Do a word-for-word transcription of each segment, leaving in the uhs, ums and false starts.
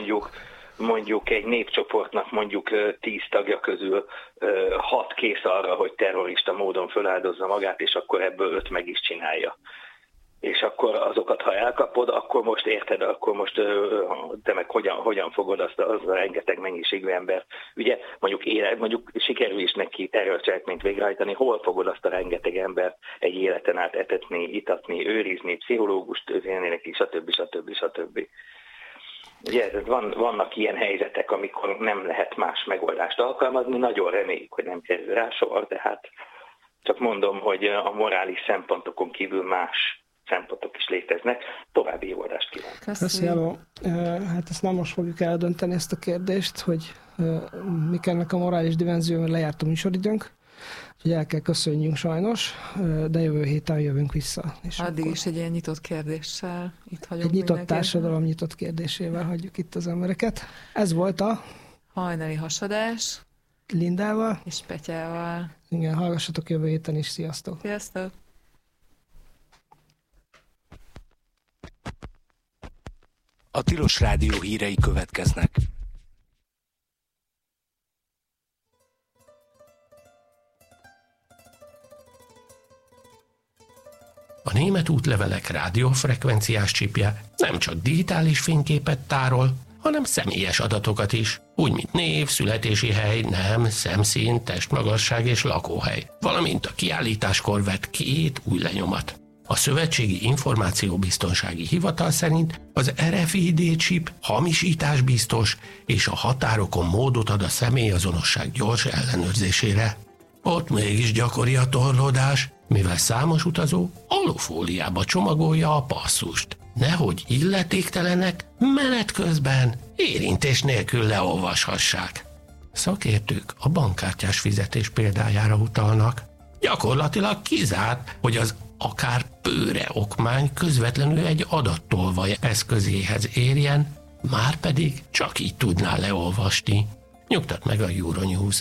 mondjuk mondjuk egy népcsoportnak mondjuk tíz tagja közül hat kész arra, hogy terrorista módon föláldozza magát, és akkor ebből öt meg is csinálja. És akkor azokat, ha elkapod, akkor most érted, akkor most te meg hogyan, hogyan fogod azt a, az a rengeteg mennyiségű ember. Ugye mondjuk, élet, mondjuk sikerül is neki terrorcselekményt végrehajtani, hol fogod azt a rengeteg embert egy életen át etetni, itatni, őrizni, pszichológust őrizni neki, stb. stb. stb. Ugye, van, vannak ilyen helyzetek, amikor nem lehet más megoldást alkalmazni, nagyon reméljük, hogy nem kerül rá sor, de hát csak mondom, hogy a morális szempontokon kívül más szempontok is léteznek. További jó adást kívánok. Köszönöm. Hát ezt nem most fogjuk eldönteni ezt a kérdést, hogy mik ennek a morális dimenzió, mert lejárt a műsoridőnk. Úgyhogy el kell köszönjünk sajnos, de jövő héten jövünk vissza. És addig akkor is egy ilyen nyitott kérdéssel itt hagyunk egy nyitott mindenkit. társadalom nyitott kérdésével hagyjuk itt az embereket. Ez volt a hajnali hasadás Lindával és Petyával. Igen, hallgassatok jövő héten is. Sziasztok! Sziasztok! A Tilos Rádió hírei következnek. A német útlevelek rádiófrekvenciás csipje nem csak digitális fényképet tárol, hanem személyes adatokat is, úgy mint név, születési hely, nem, szemszín, testmagasság és lakóhely, valamint a kiállításkor vett két új lenyomat. A Szövetségi Információbiztonsági Hivatal szerint az er ef i dé chip hamisításbiztos, és a határokon módot ad a személyazonosság gyors ellenőrzésére. Ott mégis gyakori a torlódás, mivel számos utazó alufóliába csomagolja a passzust. Nehogy illetéktelenek menet közben érintés nélkül leolvashassák. Szakértők a bankkártyás fizetés példájára utalnak. Gyakorlatilag kizárt, hogy az akár pőre okmány közvetlenül egy adattolvaj eszközéhez érjen, már pedig csak így tudná leolvasni. Nyugtat meg a Euronews.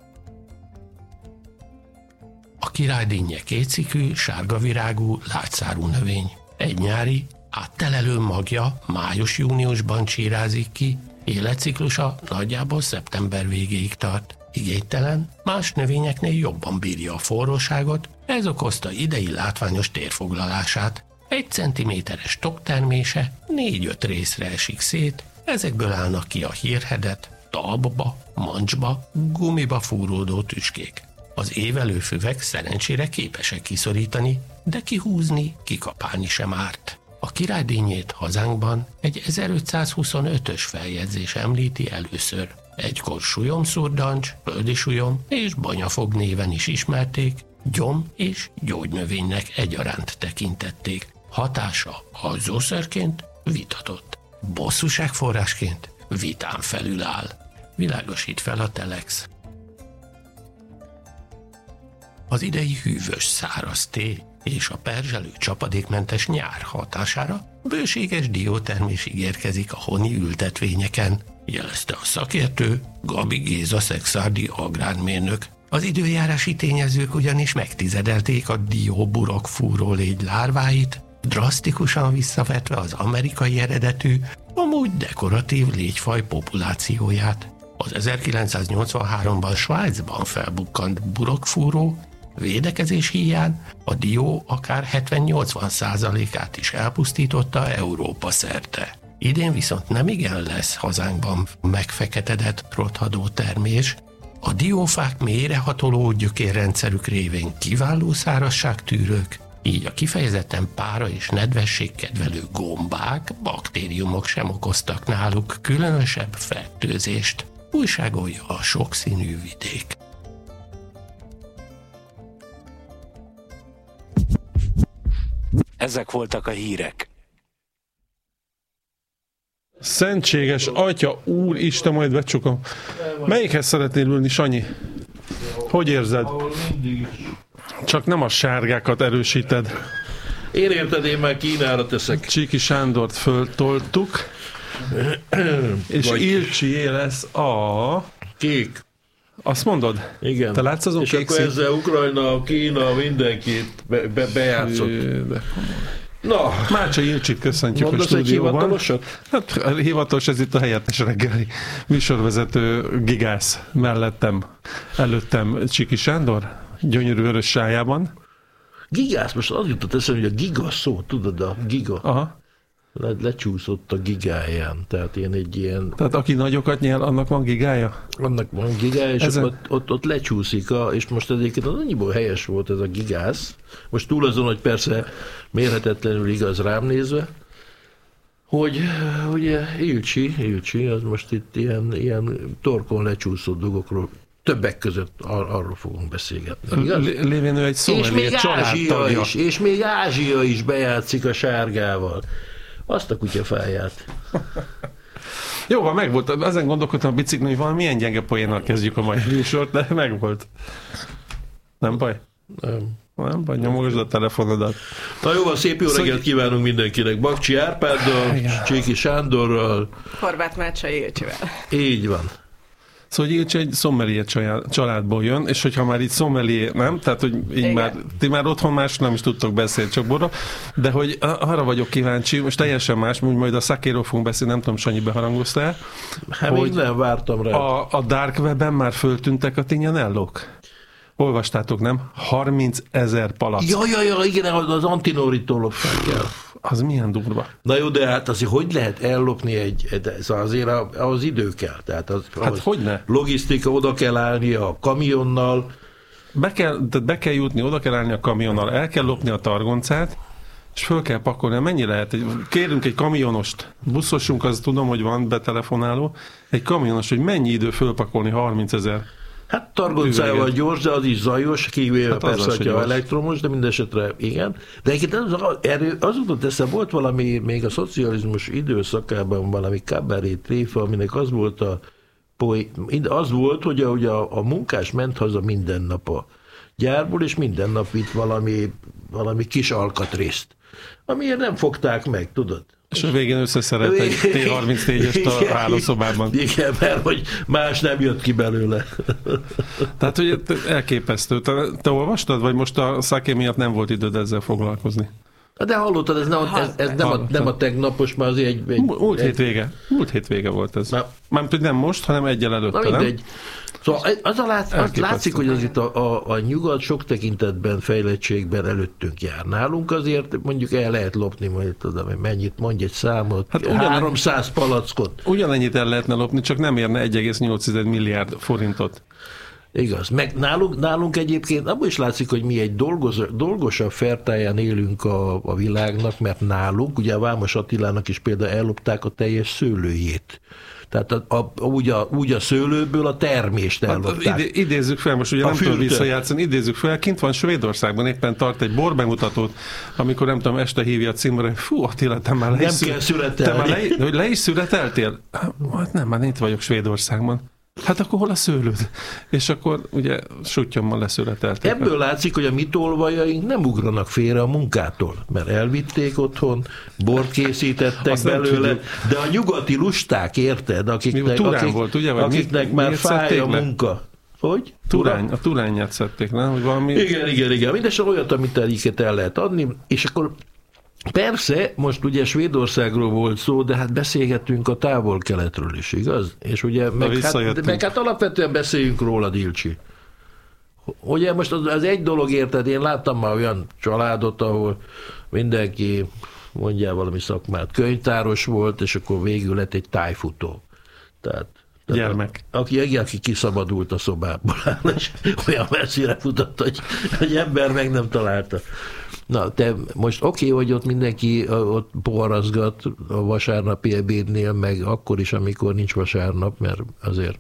A királydinnye kétszikű, sárgavirágú, lágyszárú növény. Egy nyári, áttelelő magja május-júniusban csírázik ki, életciklusa nagyjából szeptember végéig tart. Igénytelen, más növényeknél jobban bírja a forróságot, ez okozta idei látványos térfoglalását. Egy centiméteres toktermése négy-öt részre esik szét, ezekből állnak ki a hírhedet, talpba, mancsba, gumiba fúródó tüskék. Az évelő füvek szerencsére képesek kiszorítani, de kihúzni, kikapálni sem árt. A királydínyét hazánkban egy ezerötszázhuszonötös feljegyzés említi először. Egykor sujom-szurdancs, földi sujom és banyafog néven is ismerték, gyom- és gyógynövénynek egyaránt tekintették. Hatása alzószerként vitatott. Bosszúságforrásként vitán felül áll. Világosít fel a Telex. Az idei hűvös száraz tél és a perzselő csapadékmentes nyár hatására bőséges diótermés ígérkezik a honi ültetvényeken, jelezte a szakértő Gabi Géza szexárdi agrármérnök. Az időjárási tényezők ugyanis megtizedelték a dióburok fúrólégy lárváit, drasztikusan visszavetve az amerikai eredetű, amúgy dekoratív légyfaj populációját. Az ezerkilencszáznyolcvanháromban Svájcban felbukkant burokfúró védekezés híján a dió akár hetven-nyolcvan százalékát is elpusztította Európa szerte. Idén viszont nemigen lesz hazánkban megfeketedett rothadó termés. A diófák mélyrehatoló gyökérrendszerük révén kiváló szárazságtűrők, így a kifejezetten pára és nedvesség kedvelő gombák, baktériumok sem okoztak náluk különösebb fertőzést, újságolja a sokszínű vidék. Ezek voltak a hírek. Szentséges Atya, Úristen, majd becsukom. Melyikhez szeretnél ülni, Sanyi? Hogy érzed? Csak nem a sárgákat erősíted. Én érted, én már Kínára teszek. Csíki Sándort föltoltuk, és Vagy... Ilcsié lesz a... Kék. Azt mondod? Igen. Te látsz azon és kék akkor szín? ezzel Ukrajna, Kína, mindenkit be, be, bejátszott. Hű, de Na, Mácsa Ilcsit köszöntjük mondasz a egy stúdióban. hivatalosat? Hát hivatalos, ez itt a helyettes reggeli műsorvezető Gigász mellettem, előttem Csiki Sándor, gyönyörű vörös sájában. Gigász, most az jutott eszembe, hogy a giga szó, tudod, a giga. Aha. Le, lecsúszott a gigáján, tehát ilyen egy ilyen, Tehát aki nagyokat nyel, annak van gigája? annak van gigája, és Ezen- ott, ott, ott lecsúszik, a, és most egyébként az annyiból helyes volt ez a gigász, most túl azon, hogy persze mérhetetlenül igaz rám nézve, hogy ugye Ilcsi, Ilcsi, az most itt ilyen, ilyen torkon lecsúszott dolgokról, többek között ar- arról fogunk beszélgetni. Igaz? Lé- Lévén ő egy És még szomelier Ázsia családtagja. is, és még Ázsia is bejátszik a sárgával. Azt a kutyafáját. Jó, van, megvolt. Ezen gondolkodtam a biciklin, hogy valamilyen gyenge poénnal kezdjük a mai műsort, de megvolt. Nem baj? Nem. Nem baj, nyomogosd a telefonodat. Na jó, van, szép jó Szóval- reggelt kívánunk mindenkinek. Bakcsi Árpáddal, Cséki Sándorral. Horváth Mácsai Ilcsivel. Így van. Szóval hogy Ilcsi egy sommelier család- családból jön, és hogyha már itt sommelier, nem? Tehát, hogy így Igen. már, ti már otthon más nem is tudtok beszélni, csak borra, de hogy arra vagyok kíváncsi, most teljesen más, úgy majd a szakéről fogunk beszélni, nem tudom, Sanyi beharangoztál, Hát hogy még nem vártam rá. a, a Dark Webben már föltűntek a tinyanellók? Olvastátok, nem? harminc ezer palack. Ja, ja, ja, igen, az antinóritól lopták el. Az milyen durva. Na jó, de hát azért hogy lehet ellopni egy, de ez azért a- ahhoz idő kell. Tehát az, Hát ahhoz hogyne? logisztika, oda kell állni a kamionnal. Be kell, tehát be kell jutni, oda kell állni a kamionnal, el kell lopni a targoncát, és föl kell pakolni. Mennyi lehet? Egy- Kérünk egy kamionost, buszosunk, az tudom, hogy van betelefonáló, egy kamionos, hogy mennyi idő fölpakolni harmincezer. Hát targoncával Üveget. gyors, de az is zajos, kivéve Hát hát az persze, az, hogy hogyha gyors. elektromos, de mindesetre igen. De egyébként az, erő, az jutott eszembe, volt valami, még a szocializmus időszakában valami kabaré tréfa, aminek az volt a poé- az volt, hogy a, hogy a, a munkás ment haza minden nap a gyárból, és minden nap vitt valami, valami kis alkatrészt, amiért nem fogták meg, tudod? És a végén összeszeret egy té harmincnégyest a Igen, hálószobában. Igen, mert hogy más nem jött ki belőle. Tehát, hogy elképesztő. Te, te olvastad, vagy most a szaké miatt nem volt időd ezzel foglalkozni? De hallottad, ez nem, ez, ez nem, a, nem a tegnapos, már azért egy... egy Múlt egy, hét vége. Múlt hét vége volt ez. Na. Mármint, hogy nem most, hanem egyel Na előtte, nem? mindegy. Szóval az a lát, az Elképesztő. látszik, hogy az itt a, a, a nyugat sok tekintetben, fejlettségben előttünk jár. Nálunk azért mondjuk el lehet lopni, majd tudom, hogy mennyit, mondj egy számot, Hát hát ugyan- háromszáz palackot. Ugyanennyit el lehetne lopni, csak nem érne egy egész nyolc milliárd forintot. Igaz. Meg nálunk, nálunk egyébként abban is látszik, hogy mi egy dolgos, dolgosabb fertáján élünk a, a világnak, mert nálunk, ugye a Vámos Attilának is például ellopták a teljes szőlőjét. Tehát a, a, úgy, a, úgy a szőlőből a termést Hát, ellopták. ide, idézzük fel, most ugye A nem tudom fürtön. visszajátszani, idézzük fel, kint van Svédországban, éppen tart egy borbemutatót, amikor nem tudom, este hívja a címre, fú, Attila, te már le Nem is, kell szüretelni. te már le, hogy le is szüreteltél? Hát nem, már itt vagyok Svédországban. Hát akkor hol a szőlőd? És akkor ugye sutyommal leszületelték. Ebből látszik, hogy a mi tolvajaink nem ugranak félre a munkától, mert elvitték otthon, bort készítettek Azt nem belőle, tudjuk. de a nyugati lusták, érted, Mi akiknek, Turán akik, volt, ugye, vagy akiknek mi- már miért fáj szedték a le? munka. Hogy? Turány, a turányját szedték, nem? Hogy valami... Igen, igen, igen. Mindenesetre olyat, amit egyiket el lehet adni, és akkor persze, most ugye Svédországról volt szó, de hát beszélgetünk a távol-keletről is, igaz? És ugye, meg hát, visszajöttünk. meg hát alapvetően beszéljünk róla, Ilcsi. Ugye most az, az egy dolog, érted, én láttam már olyan családot, ahol mindenki, mondjál valami szakmát, könyvtáros volt, és akkor végül lett egy tájfutó. Tehát tehát Gyermek. a- Aki, aki kiszabadult a szobából, és olyan messzire futott, hogy egy ember meg nem találta. Na, te most oké, okay, hogy ott mindenki ö, ott poharazgat a vasárnapi ebédnél, meg akkor is, amikor nincs vasárnap, mert azért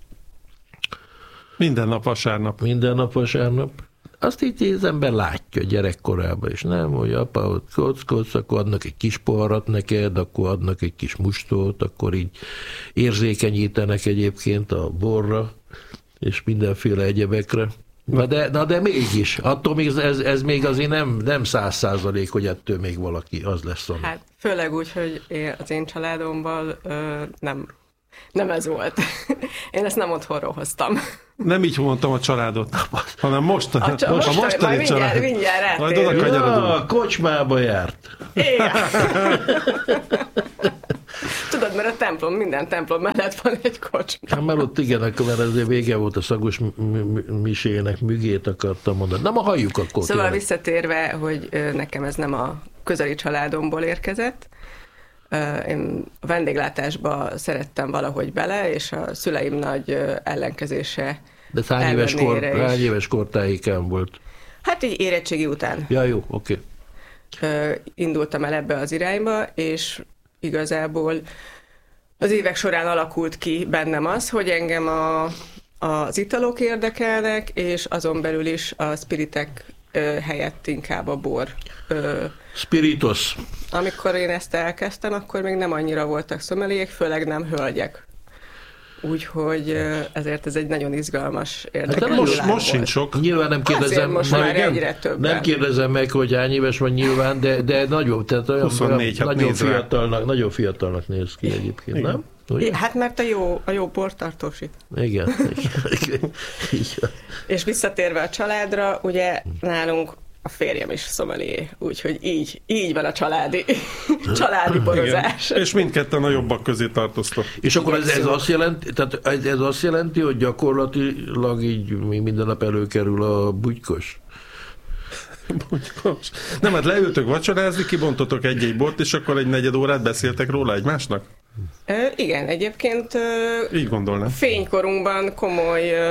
Minden nap vasárnap. minden nap vasárnap. Azt így az ember látja gyerekkorában is, nem? Hogy apa, ott kockodsz, akkor adnak egy kis poharat neked, akkor adnak egy kis mustót, akkor így érzékenyítenek egyébként a borra, és mindenféle egyebekre. Na de, na de mégis, attól még ez, ez még azért nem, nem száz százalék, hogy ettől még valaki az lesz, ami. Hát főleg úgy, hogy én, az én családomban ö, nem Nem ez volt. Én ezt nem otthonról hoztam. Nem így mondtam a családot, hanem most, A, csa- most, a mostani majd család. mindjárt, mindjárt Majd oda rátérünk. kanyarodunk. Ja, kocsmába járt. Igen. Tudod, mert a templom, minden templom mellett van egy kocsma. Hát már ott igen, akkor már azért vége volt a szagos m- m- misének, mügét akartam mondani. Nem, a halljuk akkor. Szóval kérlek. visszatérve, hogy ö, nekem ez nem a közeli családomból érkezett. Ö, Én a vendéglátásba szerettem valahogy bele, és a szüleim nagy ö, ellenkezése De hány éves, kor, ellenére is. hány éves kortáikán volt? Hát így érettségi után Ja, jó, oké. ö, indultam el ebbe az irányba, és igazából az évek során alakult ki bennem az, hogy engem a, az italok érdekelnek, és azon belül is a spiritek ö, helyett inkább a bor. Ö, Spiritus. amikor én ezt elkezdtem, akkor még nem annyira voltak szomeliék, főleg nem hölgyek. Úgyhogy ö, ezért ez egy nagyon izgalmas, érdekes Hát Most, világ most sincs volt. sok. Nyilván nem Azért kérdezem, most na már igen, egyre többen. nem kérdezem meg, hogy hány éves van nyilván, de, de nagyon, tehát olyan, huszonnégy, hát nagyon, nézd rá. fiatalnak, nagyon fiatalnak néz ki egyébként, Igen. nem? Ugye? Hát mert a jó, a jó bortartósít. Igen. Igen. Igen. És visszatérve a családra, ugye nálunk a férjem is szomelié, úgyhogy így, így van a családi, családi borozás. Igen. És mindketten a jobbak közé tartoztok. És akkor ez, ez, azt jelenti, tehát ez, ez azt jelenti, hogy gyakorlatilag így minden nap előkerül a bugykos? Bugykos. Nem, hát leültök vacsorázni, kibontotok egy-egy bort, és akkor egy negyed órát beszéltek róla egymásnak? Ö, igen, egyébként ö, Így gondolnám. fénykorunkban komoly ö,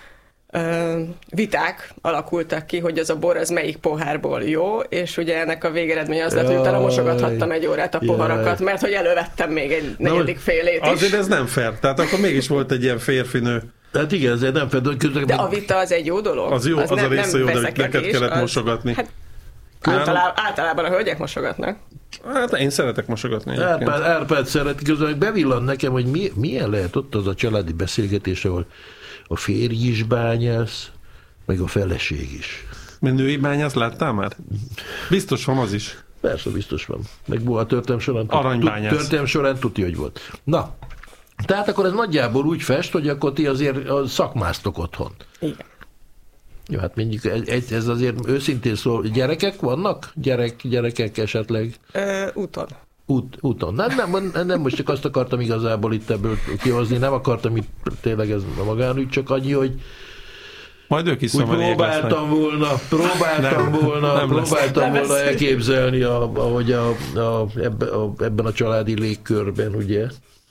ö, viták alakultak ki, hogy az a bor az melyik pohárból jó, és ugye ennek a végeredménye az lett, hogy utána mosogathattam egy órát a Jaj. poharakat, mert hogy elővettem még egy negyedik félét is. Azért ez nem fair. Tehát akkor mégis volt egy ilyen férfinő. Hát igen, ezért nem fel, közben De a vita az egy jó dolog. Az jó, az, az nem, a része nem jó, de hogy veszekedés, neked kellett az- mosogatni. Hát, általában, általában a hölgyek mosogatnak. Hát én szeretek mosogatni egyébként. Árpád, Árpád szeret, közben bevillant nekem, hogy mi, milyen lehet ott az a családi beszélgetés, ahol a férj is bányász, meg a feleség is. Mint női bányász láttál már? Biztos van az is. Persze, biztos van. Meg a történelem során, Aranybányász. történelem során tudja, hogy volt. Na, tehát akkor ez nagyjából úgy fest, hogy akkor ti azért a szakmáztok otthon. Igen. Jó, hát mondjuk ez, ez azért őszintén szól. Gyerekek vannak? Gyerek, gyerekek esetleg? Ö, úton. Út, úton. Nem, nem, nem, most csak azt akartam igazából itt ebből kihozni, nem akartam itt tényleg ez a magánügy, csak annyi, hogy Majd ők is úgy szomeliék lesznek. próbáltam volna, próbáltam Nem, volna, nem lesz. próbáltam Nem volna lesz. elképzelni, a, ahogy a, a, ebbe, a, ebben a családi légkörben, ugye.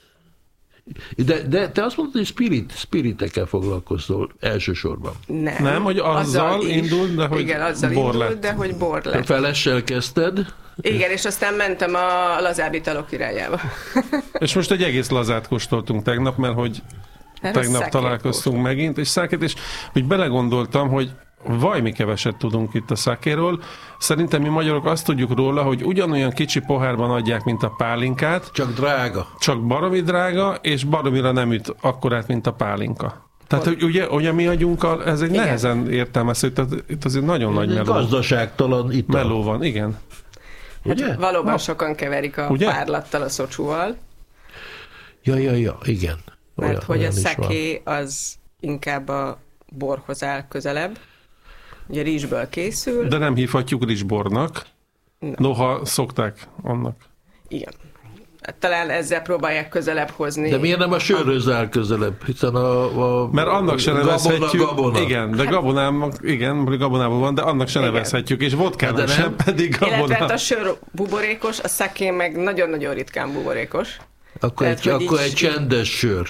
De, de te azt mondtad, hogy spirit, spiritekkel foglalkozol elsősorban. Nem. Nem, hogy azzal is. indult, de hogy Igen, azzal bor indult, lett. de hogy bor Te lett. felessel kezdted, Igen, és aztán mentem a lazább italok irányába. És most egy egész lazát kóstoltunk tegnap, mert hogy Mert az tegnap szaké találkoztunk megint, és szákét, és hogy belegondoltam, hogy vajmi keveset tudunk itt a szakéról. Szerintem mi magyarok azt tudjuk róla, hogy ugyanolyan kicsi pohárban adják, mint a pálinkát, csak drága. csak baromi drága, és baromira nem üt akkorát, mint a pálinka. Tehát, hogy ugye, ugye mi agyunkkal, ez egy Igen. nehezen értelmezhető, tehát itt azért nagyon nagy Egy meló, gazdaságtalan ital. meló van, igen. Ugye? Hát valóban sokan keverik a Ugye? párlattal, a szocsúval, Ja, ja, ja, igen. mert Olyan- hogy a olyan is van. szaké az inkább a borhoz áll közelebb. Ugye rizsből készül. De nem hívhatjuk rizsbornak, Nem. noha szokták annak. Igen. Hát talán ezzel próbálják közelebb hozni. De miért nem a sörhöz áll közelebb? Hiszen a, a Mert annak se nevezhetjük. Gabona, gabona. Igen, de gabonám, igen, gabonában van, de annak se Igen. nevezhetjük, és vodkának De nem. sem, pedig Illetve hát gabonám. a sör buborékos, a szaké meg nagyon-nagyon ritkán buborékos. Akkor, Tehát, egy, hogy akkor így- egy csendes sör.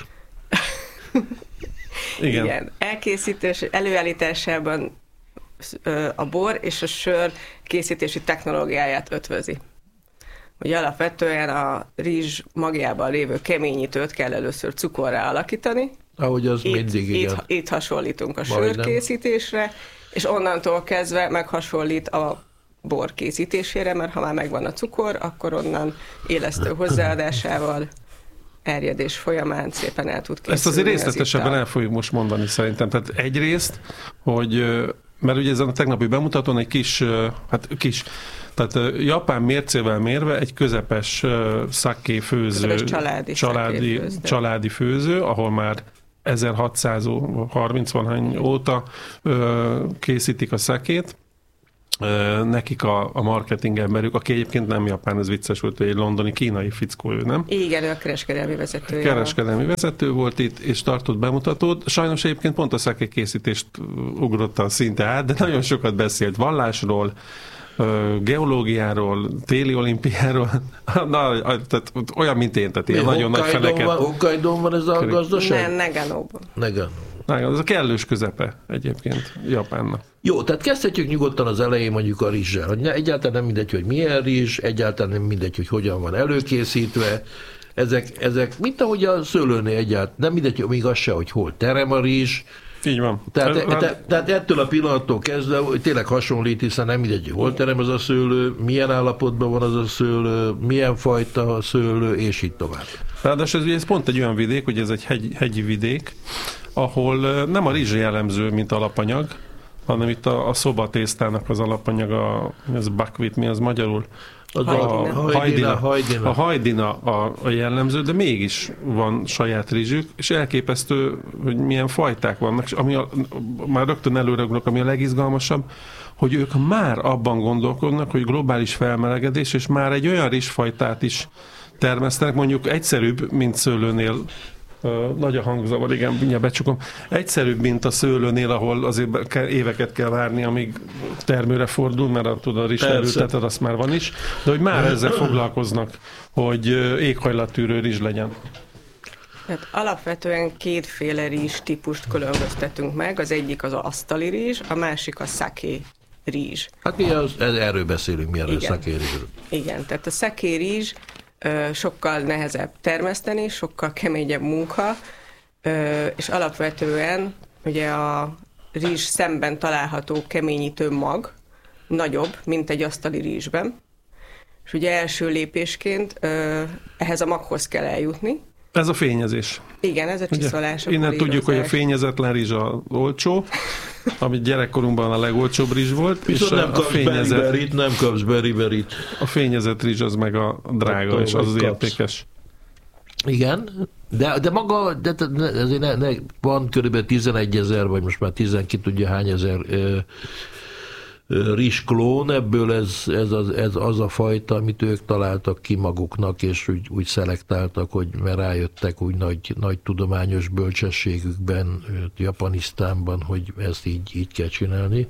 Igen. Igen. Elkészítés, előállításában ö, a bor és a sör készítési technológiáját ötvözi. Ugye alapvetően a rizs magjában lévő keményítőt kell először cukorrá alakítani. Ahogy az Itt, mindig, igen. itt, itt hasonlítunk a Majdnem. sörkészítésre, és onnantól kezdve meghasonlít a bor készítésére, mert ha már megvan a cukor, akkor onnan élesztő hozzáadásával erjedés folyamán szépen el tud készülni. Ezt azért az részletesebben ital. el fogjuk most mondani szerintem. Tehát egyrészt, hogy, ö, mert ugye ezen a tegnapi bemutatón egy kis, ö, hát kis, Tehát japán mércével mérve egy közepes szaké főző, közepes családi, családi, főző. családi főző, ahol már ezerhatszázharminc óta ö, készítik a szakét. Ö, nekik a, a marketing emberük, aki egyébként nem japán, ez vicces volt, egy londoni kínai fickó, ő, nem? Igen, ő a kereskedelmi vezetője. Kereskedelmi vezető volt itt, és tartott bemutatót. Sajnos egyébként pont a szaké készítést ugrotta szinte át, de nagyon sokat beszélt vallásról, geológiáról, téli olimpiáról, na, tehát olyan, mint én, tehát ilyen nagyon nagy feleket. Hokkaidón van ez a gazdaság? Nem, Naganóban. Naganó. Ez a kellős közepe egyébként Japánnak. Jó, tehát kezdhetjük nyugodtan az elején mondjuk a rizssel. Egyáltalán nem mindegy, hogy milyen rizs, egyáltalán nem mindegy, hogy hogyan van előkészítve. Ezek, ezek mint ahogy a szőlőnél egyáltalán, nem mindegy, még az se, hogy hol terem a rizs. Így van. Tehát, e, te, tehát ettől a pillanattól kezdve hogy tényleg hasonlít, hiszen nem mindegy, hogy hol terem az a szőlő, milyen állapotban van az a szőlő, milyen fajta a szőlő, és így tovább. Ráadásul ez, ez pont egy olyan vidék, hogy ez egy hegy, hegyi vidék, ahol nem a rizs jellemző, mint alapanyag, hanem itt a, a szobatésztának az alapanyaga, ez buckwheat, mi az magyarul? Az hajdina. A hajdina, hajdina. A hajdina a, a jellemző, de mégis van saját rizsük, és elképesztő, hogy milyen fajták vannak, és ami a, már rögtön előrögnök, ami a legizgalmasabb, hogy ők már abban gondolkodnak, hogy globális felmelegedés, és már egy olyan rizsfajtát is termesztenek, mondjuk egyszerűbb, mint szőlőnél. Uh, nagy a hangzavar, igen, mindjárt becsukom. Egyszerűbb, mint a szőlőnél, ahol azért éveket kell várni, amíg termőre fordul, mert a, tudod, a rizs terülteted, azt már van is, de hogy már ezzel foglalkoznak, hogy éghajlattűrő rizs legyen. Tehát alapvetően kétféle rizs típust különböztetünk meg, az egyik az asztali rizs, a másik a szaké rizs. Hát mi az, erről beszélünk, mi a szaké rizsről. Igen, tehát a szaké rizs sokkal nehezebb termeszteni, sokkal keményebb munka, és alapvetően ugye a rizs szemben található keményítő mag nagyobb, mint egy asztali rizsben. És ugye első lépésként ehhez a maghoz kell eljutni. Ez a fényezés. Igen, ez a csiszolás. Ugye, innen tudjuk, hogy a fényezetlen rizs a olcsó, ami gyerekkorunkban a legolcsóbb rizs volt. Viszont és nem a, kapsz fényezett, beriberit, nem kapsz beriberit. A fényezett rizs az meg a drága, attól és az az értékes. Igen, de, de maga, de, de ezért ne, ne, van körülbelül tizenegyezer, vagy most már tizenkét tudja hány ezer ö, ö, rizsklón, ebből ez, ez, az, ez az a fajta, amit ők találtak ki maguknak, és úgy, úgy szelektáltak, hogy mert rájöttek úgy nagy, nagy tudományos bölcsességükben, Japanisztánban, hogy ezt így, így kell csinálni.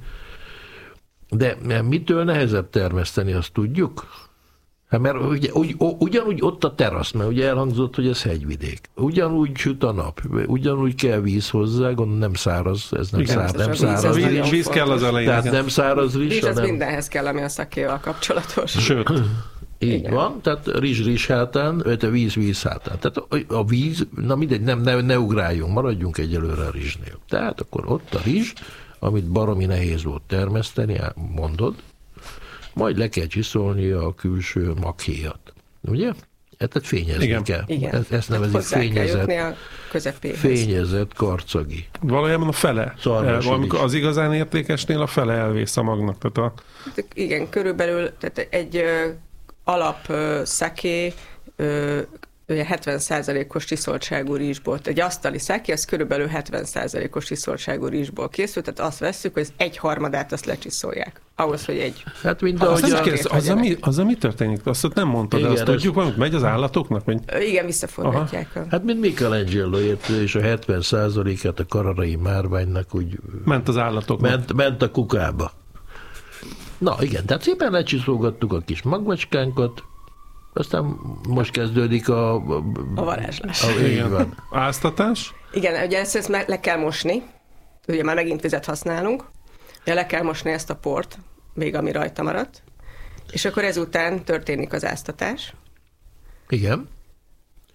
De mitől nehezebb termeszteni, azt tudjuk? Hát mert ugye, ugy, ugyanúgy ott a terasz, mert ugye elhangzott, hogy ez hegyvidék. Ugyanúgy süt a nap, ugyanúgy kell víz hozzá, gondolom nem száraz, ez nem, szár, nem száraz víz, rizs. Víz kell az elején. Tehát nem száraz rizs. Rizs az hanem... mindenhez kell, ami a szakéval kapcsolatos. Sőt. Így igen. van, tehát rizs-rizs hátán, vagy a víz-víz hátán. Tehát a víz, na mindegy, nem, ne, ne ugráljunk, maradjunk egyelőre a rizsnél. Tehát akkor ott a rizs, amit baromi nehéz volt termeszteni, mondod, majd le kell csiszolni a külső maghéjat. Ugye? Tehát fényezni igen. kell. Igen. Ezt, ezt nevezik hozzá fényezett, kell a közepéhez. fényezett karcagi. Valójában a fele. Valamikor az igazán értékesnél a fele elvész a magnak. Tehát a... Igen, körülbelül tehát egy ö, alap ö, szaké ö, hetven százalékos csiszoltságú rizsból. Egy asztali szaké, az körülbelül hetven százalékos csiszoltságú rizsból készült, tehát azt vesszük, hogy az egy harmadát azt lecsiszolják. Ahhoz, hogy egy... Hát mind az, ahogy az, a... kérdez, az, a mi, az a mi történik? Azt nem mondtad, igen, de azt ez... tudjuk, valamit megy az állatoknak? Vagy... Igen, visszafordítják. A... Hát mint Michelangelo ért, és a hetven százalékát a kararai márványnak úgy... Ment az állatoknak. Ment, ment a kukába. Na igen, tehát szépen lecsiszolgattuk a kis magvacskánkat, aztán most kezdődik a... A varázslás. A, igen. Áztatás? Igen, ugye ezt, ezt már le kell mosni, ugye már megint vizet használunk, ugye le kell mosni ezt a port, még ami rajta maradt, és akkor ezután történik az áztatás. Igen.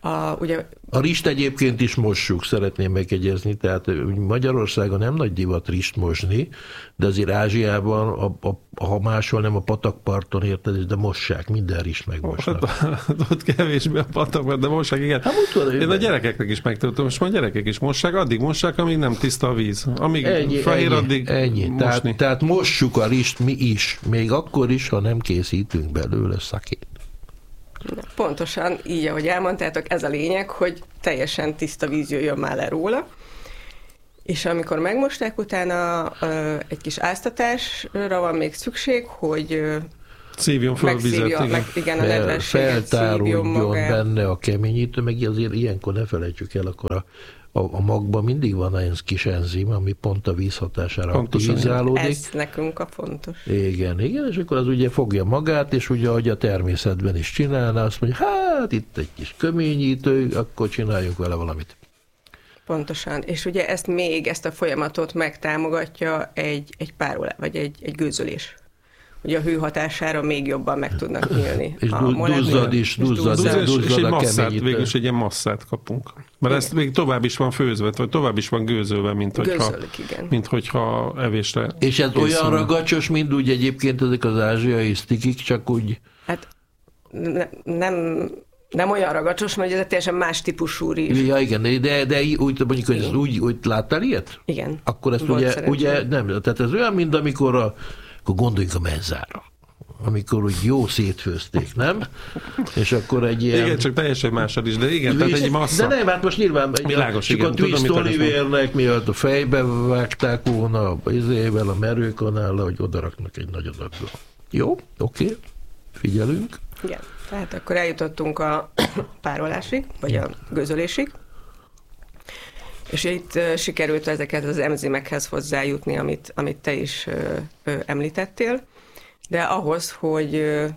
A, ugye, a rist egyébként is mossuk, szeretném megjegyezni, tehát Magyarországon nem nagy divat rist mosni, de azért Ázsiában, a, a, ha máshol nem a patakparton érted, de mossák, minden rist megmosnak. Hát, ott kevésbé a patakpart, de mossák, igen. Hát, én a gyerekeknek is megtudtam, most már a gyerekek is mossák, addig mossák, amíg nem tiszta a víz. Amíg ennyi, fehér, ennyi, addig ennyi. mosni. Tehát, tehát mossuk a rist mi is, még akkor is, ha nem készítünk belőle szakét. Pontosan így, ahogy elmondtátok, ez a lényeg, hogy teljesen tiszta víz jöjjön már le róla, és amikor megmosták, utána uh, egy kis áztatásra van még szükség, hogy uh, szívjon fel a vizet, igen. Meg, igen, a Fel, nedvességet feltáruljon benne a keményítő, meg azért ilyenkor ne felejtsük el, akkor a, a, a magban mindig van egy kis enzim, ami pont a víz hatására aktivizálódik. Ez nekünk a fontos. Igen, igen, és akkor az ugye fogja magát, és ugye, ahogy a természetben is csinálná, azt mondja, hát itt egy kis keményítő, akkor csináljunk vele valamit. Pontosan, és ugye ezt még, ezt a folyamatot megtámogatja egy, egy párolás, vagy egy, egy gőzölés. Ugye a hő hatására még jobban meg tudnak nyílni. És duzzad is, duzzad, duzzad, duzzad és egy a masszát, keményítő. végül is egy ilyen masszát kapunk. Mert ezt még tovább is van főzve, vagy tovább is van gőzölve, mint hogyha, mint hogyha evésre. És ez készülne. olyan ragacsos, mint úgy egyébként ezek az ázsiai sztikik, csak úgy... Hát ne, nem... Nem olyan ragacsos, mert ez egy teljesen más típusú rizs. Ja, igen, de, de úgy, mondjuk, hogy ez úgy, úgy láttál ilyet? Igen. Akkor ezt ugye, ugye nem, tehát ez olyan, mint amikor a, akkor gondoljunk a menzára. Amikor úgy jó szétfőzték, nem? És akkor egy ilyen... Igen, csak teljesen másod is, de igen, tehát egy massza. De nem, hát most nyilván világos, csak igen, a Twist tudom, Olivernek miatt a fejbe vágták volna a izével, a merőkanállal, hogy odaraknak egy nagy adaggal. Jó, oké, figyelünk. Igen, tehát akkor eljutottunk a párolásig, vagy a gőzölésig, és itt uh, sikerült ezeket az enzimekhez hozzájutni, amit, amit te is uh, uh, említettél, de ahhoz, hogy uh,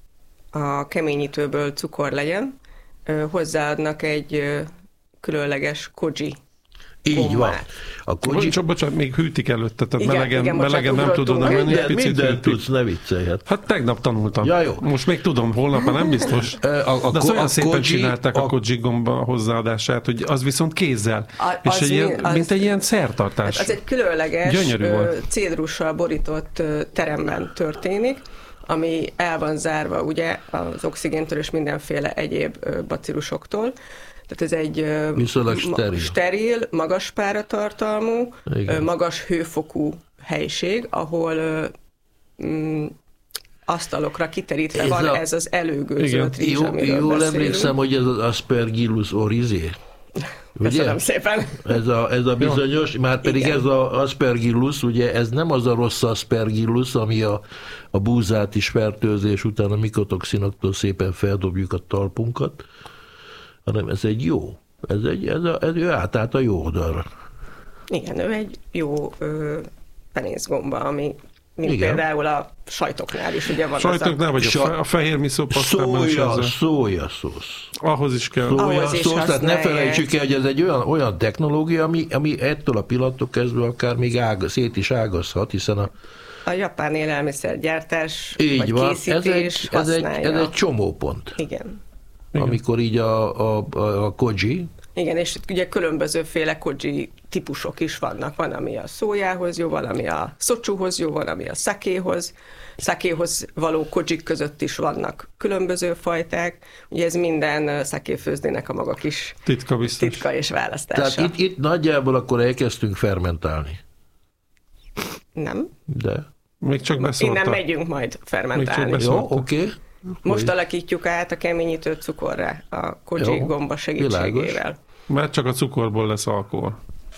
a keményítőből cukor legyen, uh, hozzáadnak egy uh, különleges koji. Így gombát. van. A koji... Csak bocsánat, még hűtik előtte, tehát igen, melegen, igen, melegen nem tudod nem menni, Minden, picit minden hűtik. tudsz, ne viccelj. Hát tegnap tanultam. Ja, jó. Most még tudom, holnap már nem biztos. A, a, De azt olyan a szépen koji, csinálták a, a koji gomba hozzáadását, hogy az viszont kézzel. A, és egy mi, ilyen, az, mint egy ilyen szertartás. Az egy különleges Gyönyörű volt. cédrussal borított ö, teremben történik, ami el van zárva ugye az oxigéntől és mindenféle egyéb ö, bacillusoktól. Tehát ez egy viszonylag steril. steril, magas páratartalmú, Igen. magas hőfokú helység, ahol mm, asztalokra kiterítve ez van a... ez az előgőzölt rizs, Jó, amiről jól beszélünk. emlékszem, hogy ez az Aspergillus oryzae. Köszönöm szépen. Ez a, ez a bizonyos, már pedig igen. Ez az Aspergillus, ugye ez nem az a rossz Aspergillus, ami a, a búzát is fertőzés után a mikotoxinoktól szépen feldobjuk a talpunkat, hanem ez egy jó. Ez egy, ez a, ez ő átállt a jó oldalra. Igen, ő egy jó ö, penészgomba, ami mint igen. Például a sajtoknál is ugye van. Sajtoknál, vagy so, a fehér miszópasztában is ezzel. Szója szósz. Ahhoz is kell. Szója szósz, tehát ne felejtsük el, hogy ez egy olyan, olyan technológia, ami, ami ettől a pillanattól kezdve akár még ág, szét is ágazhat, hiszen a a japán élelmiszergyártás így vagy van, készítés ez egy, ez, egy, ez egy csomópont. Igen. Igen. Amikor így a, a, a, a koji. Igen, és ugye különbözőféle koji típusok is vannak. Van, ami a szójához jó, van, ami a szocsúhoz jó, van, ami a szakéhoz. Szakéhoz való kojik között is vannak különböző fajták. Ugye ez minden szakéfőzdének a maga kis titka, biztos. titka és választása. Tehát itt, itt nagyjából akkor elkezdtünk fermentálni. Nem. De. Még csak beszólta. Innen megyünk majd fermentálni. Jó, oké. Okay. Most alakítjuk át a keményítő cukorra a koji jó, gomba segítségével. Világos. Mert csak a cukorból lesz alkohol.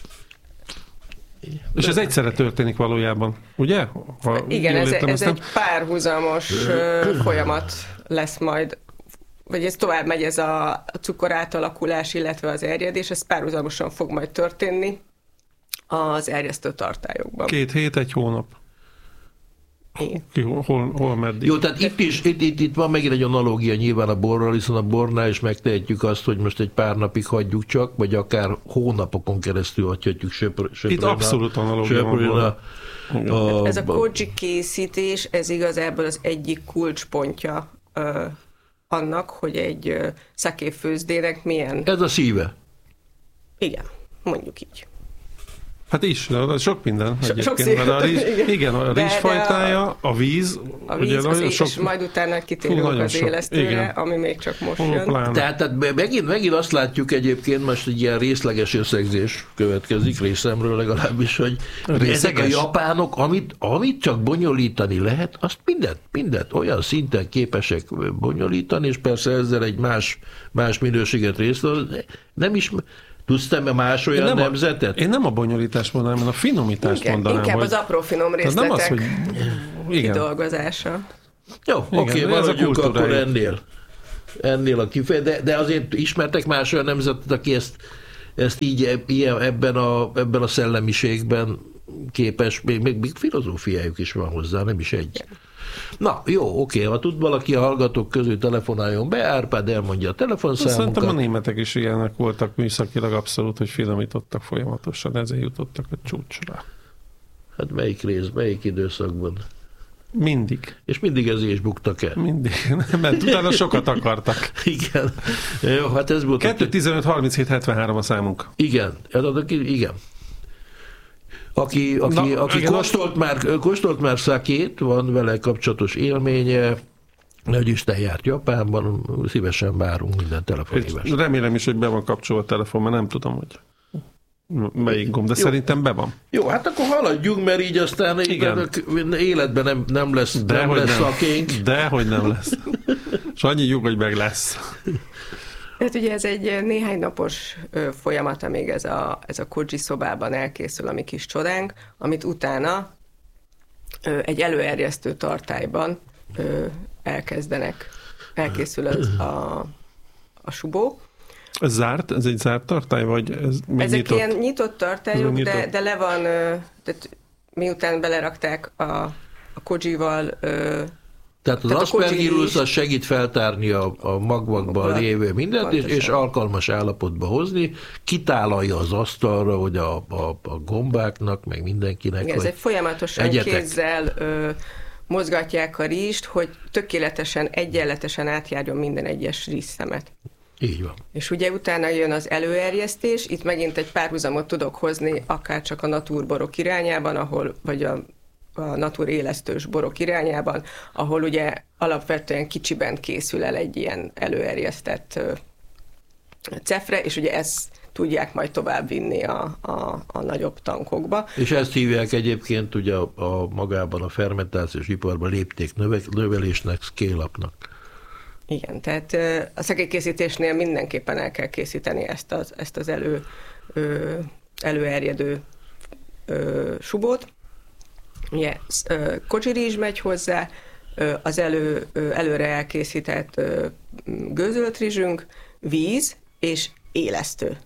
És ez egyszerre történik valójában, ugye? Ha igen, ez, ez egy párhuzamos folyamat lesz majd, vagy ez tovább megy ez a cukor átalakulás, illetve az erjedés, ez párhuzamosan fog majd történni az erjesztő tartályokban. Két hét, egy hónap. Ki, hol, hol, hol meddig? Jó, tehát itt is, itt, itt, itt van megint egy analógia nyilván a borral, hiszen a bornál is megtehetjük azt, hogy most egy pár napig hagyjuk csak, vagy akár hónapokon keresztül hagyhatjuk söpr, söprön. Itt abszolút analógia van. A, a, ez a koji készítés, ez igazából az egyik kulcspontja annak, hogy egy szaké főzdének milyen... Ez a szíve. Igen, mondjuk így. Hát is, de sok minden. So, sok szépen, a rizs, igen. igen, a rizsfajtája, a, a víz. A víz, ugye, az és sok, majd utána kitérünk az sok, élesztőre, igen. ami még csak most Hol, jön. pláne. Tehát, tehát megint, megint azt látjuk egyébként, most egy ilyen részleges összegzés következik részemről legalábbis, hogy Részleges. ezek a japánok, amit, amit csak bonyolítani lehet, azt mindent, mindent olyan szinten képesek bonyolítani, és persze ezzel egy más, más minőséget részletezni. Nem is... Tudsz te más olyan én nemzetet? A, én nem a bonyolítást mondanám, hanem a finomítást Igen, mondanám. inkább hogy, az apró finom nem az, részletek hogy igen. kidolgozása. Jó, oké, ez a maradjunk akkor kultúrájuk. ennél. Ennél a kifeje, de, de azért ismertek más olyan nemzetet, aki ezt, ezt így ilyen, ebben, a, ebben a szellemiségben képes, még, még, még filozófiájuk is van hozzá, nem is egy. Na, jó, oké, ha tud valaki a hallgatók közül telefonáljon be, Árpád elmondja a telefonszámunkat. Szerintem a németek is ilyenek voltak műszakilag abszolút, hogy finomítottak folyamatosan, ezért jutottak a csúcsra. Hát melyik rész, melyik időszakban? Mindig. És mindig ezért is buktak el. Mindig. Mert utána sokat akartak. Igen. Jó, hát ez volt. kettő tizenöt harminchét hetvenhárom a számunk. Igen, igen. Aki, aki, Na, aki igen, kóstolt, már, kóstolt már szakét, van vele kapcsolatos élménye, hogy Isten járt Japánban, szívesen várunk minden telefonhívást. Remélem is, hogy be van kapcsolva a telefon, mert nem tudom, hogy melyik gomb, de Jó. Szerintem be van. Jó, hát akkor haladjunk, mert így aztán Igen. életben nem, nem lesz, De nem hogy lesz nem. szakénk. De hogy nem lesz. És annyi lyuk, hogy meg lesz. Hát ugye ez egy néhány napos ö, folyamat, amíg ez a, ez a koji szobában elkészül a mi kis csodánk, amit utána ö, egy előerjesztő tartályban ö, elkezdenek, elkészül az, a, a subó. Ez zárt? Ez egy zárt tartály, vagy ez még Ezek nyitott? ilyen nyitott tartályok, Nyitott. de, de le van, ö, tehát miután belerakták a, a kojival, ö, Tehát az Tehát a aspergillus koji az segít feltárni a, a magvakban Magva. lévő mindent, és, és Pontosan. alkalmas állapotba hozni, kitálalja az asztalra, hogy a, a, a gombáknak, meg mindenkinek, igen, ez hogy egy folyamatosan egyetek. kézzel ö, mozgatják a rizst, hogy tökéletesen, egyenletesen átjárjon minden egyes rizszemet. így van. És ugye utána jön az előerjesztés, itt megint egy párhuzamot tudok hozni, akár csak a natúrborok irányában, ahol, vagy a, a natúr élesztős borok irányában, ahol ugye alapvetően kicsiben készül el egy ilyen előerjesztett ö, cefre, és ugye ezt tudják majd tovább vinni a, a, a nagyobb tankokba. És ezt hívják egyébként ugye a, a magában a fermentációs iparban lépték növe, növelésnek, scale-upnak. Igen, tehát ö, a szakékészítésnél mindenképpen el kell készíteni ezt az, ezt az elő, ö, előerjedő ö, subót. Ugye ö, koji rizs megy hozzá, ö, az elő, ö, előre elkészített ö, gőzölt rizsünk, víz és élesztő.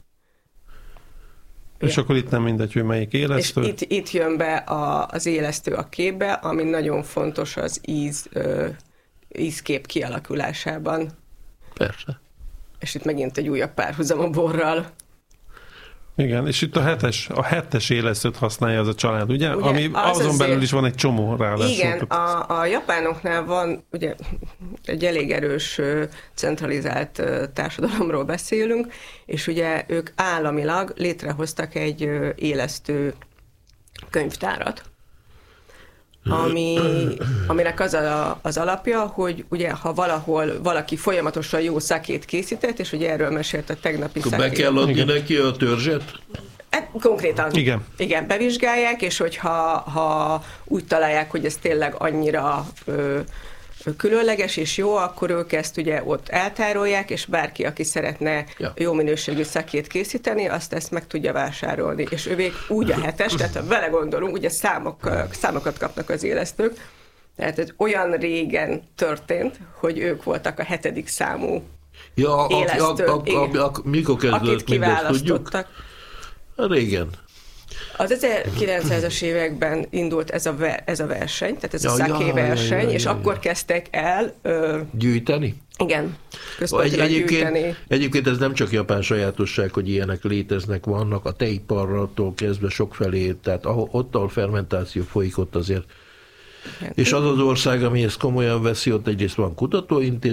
És akkor itt nem mindegy, hogy melyik élesztő. És itt, itt jön be a, az élesztő a képbe, ami nagyon fontos az íz, ö, ízkép kialakulásában. Persze. És itt megint egy újabb párhuzam a borral. Igen, és itt a hetes, a hetes élesztőt használja az a család, ugye? Ugye, Ami az azon azért- belül is van egy csomó ráadásul. Igen, a, a japánoknál van ugye egy elég erős ö, centralizált ö, társadalomról beszélünk, és ugye ők államilag létrehoztak egy ö, élesztő könyvtárat, ami, aminek az a, az alapja, hogy ugye ha valahol valaki folyamatosan jó szakét készített, és ugye erről mesélt a tegnapi Akkor be szakét. kell adni Igen. neki a törzset? Hát, konkrétan. Igen. Igen, bevizsgálják, és hogyha ha úgy találják, hogy ez tényleg annyira ö, ö, különleges és jó, akkor ők ezt ugye ott eltárolják, és bárki, aki szeretne Ja. jó minőségű szakét készíteni, azt ezt meg tudja vásárolni. És ővék úgy a hetes, tehát ha vele gondolunk, ugye számok, számokat kapnak az élesztők, tehát ez olyan régen történt, hogy ők voltak a hetedik számú, Ja, a, a, Élesztő, a, a, igen. a, a, mikor akit kezdődött mindezt, tudjuk? kiválasztottak. Régen. Az ezerkilencszázas években indult ez a, ver, ez a verseny, tehát ez Ja, a ja, szaké ja, verseny, ja, és ja, akkor ja. kezdtek el, ö, Gyűjteni? igen, Egy, központilag gyűjteni. egyébként, egyébként ez nem csak japán sajátosság, hogy ilyenek léteznek, vannak a tejipartól kezdve sokfelé, tehát ahol, ott, ahol fermentáció folyik, ott azért. És az az ország, ami ezt komolyan veszi, ott egyrészt van kutatóintézet,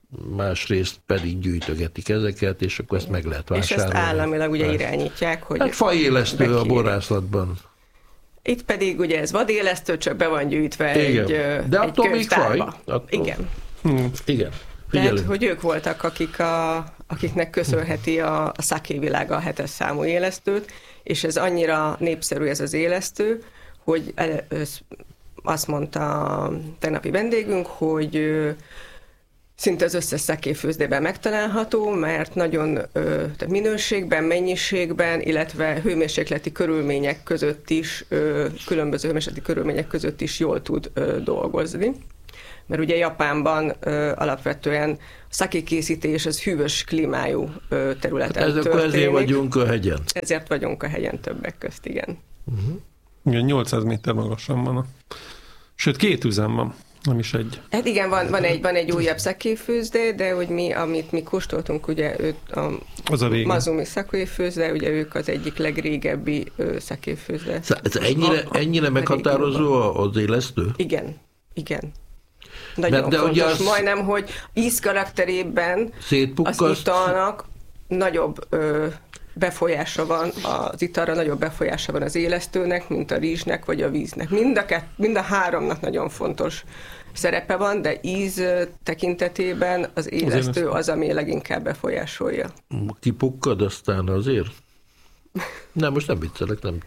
másrészt pedig gyűjtögetik ezeket, és akkor ezt meg lehet vásárolni. És ezt államilag ugye irányítják, hogy... Hát faélesztő a borászatban. Itt pedig ugye ez vadélesztő, csak be van gyűjtve igen. egy, de egy attól még faj. Attól... Igen. Hmm. Igen. Figyelünk. Tehát, hogy ők voltak, akik a, akiknek köszönheti a, a szaké világa a hetes számú élesztőt, és ez annyira népszerű ez az élesztő, hogy azt mondta a tegnapi vendégünk, hogy szinte az összes szakéfőzdében megtalálható, mert nagyon tehát minőségben, mennyiségben, illetve hőmérsékleti körülmények között is, különböző hőmérsékleti körülmények között is jól tud dolgozni. Mert ugye Japánban ö, alapvetően a szakékészítés az hűvös klímájú ö, területen ezek történik. Ezért vagyunk a hegyen. Ezért vagyunk a hegyen többek közt, igen. Uh-huh. Igen, nyolcszáz méter magasan van. A... Sőt, két üzem van, nem is egy. Hát igen, van, van, egy, van egy újabb szakéfőzde, de hogy mi, amit mi kóstoltunk, ugye őt, a, az a Mazumi szakéfőzde, ugye ők az egyik legrégebbi szakéfőzde. Ez ennyire, ennyire meghatározó az élesztő? Igen, igen. Nagyon de, de fontos, az majdnem, hogy íz karakterében az italnak nagyobb ö, befolyása van, az italra nagyobb befolyása van az élesztőnek, mint a rizsnek vagy a víznek. Mind a, kett, mind a háromnak nagyon fontos szerepe van, de íz tekintetében az élesztő az, ami leginkább befolyásolja. Kipukkad aztán azért? Nem, most nem viccelek, nem.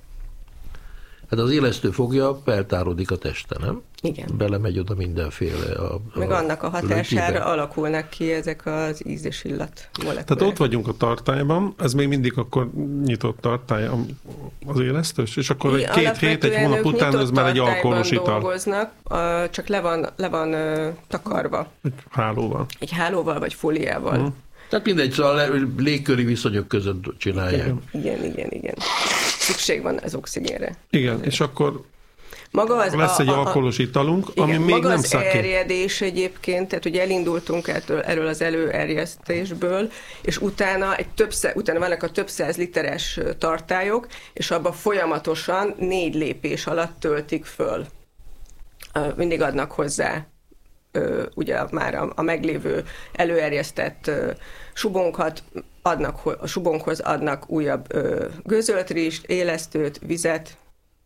Hát az élesztő fogja, feltárodik a teste, nem? Igen. Belemegy oda mindenféle. A, Meg a annak a hatására lötyébe. Alakulnak ki ezek az íz és illat molekulák. Tehát ott vagyunk a tartályban, ez még mindig akkor nyitott tartály az élesztős, és akkor egy két hét, egy hónap után ez már egy alkoholos ital. Dolgoznak, csak le van, le van takarva. Egy hálóval. Egy hálóval vagy fóliával. Uh-huh. Tehát mindegy, szóval légköri viszonyok között csinálják. Igen, igen, igen. igen. Szükség van az oxigénre. Igen, és akkor maga az lesz a, egy a, alkoholos italunk, igen, ami még maga nem az szaké. erjedés egyébként, tehát ugye elindultunk ettől, erről az előerjesztésből, és utána, egy több, utána vannak a több száz literes tartályok, és abban folyamatosan négy lépés alatt töltik föl. Mindig adnak hozzá ugye már a, a meglévő előerjesztett subonkat, adnak, a subonkhoz adnak újabb gőzölt rizst, élesztőt, vizet,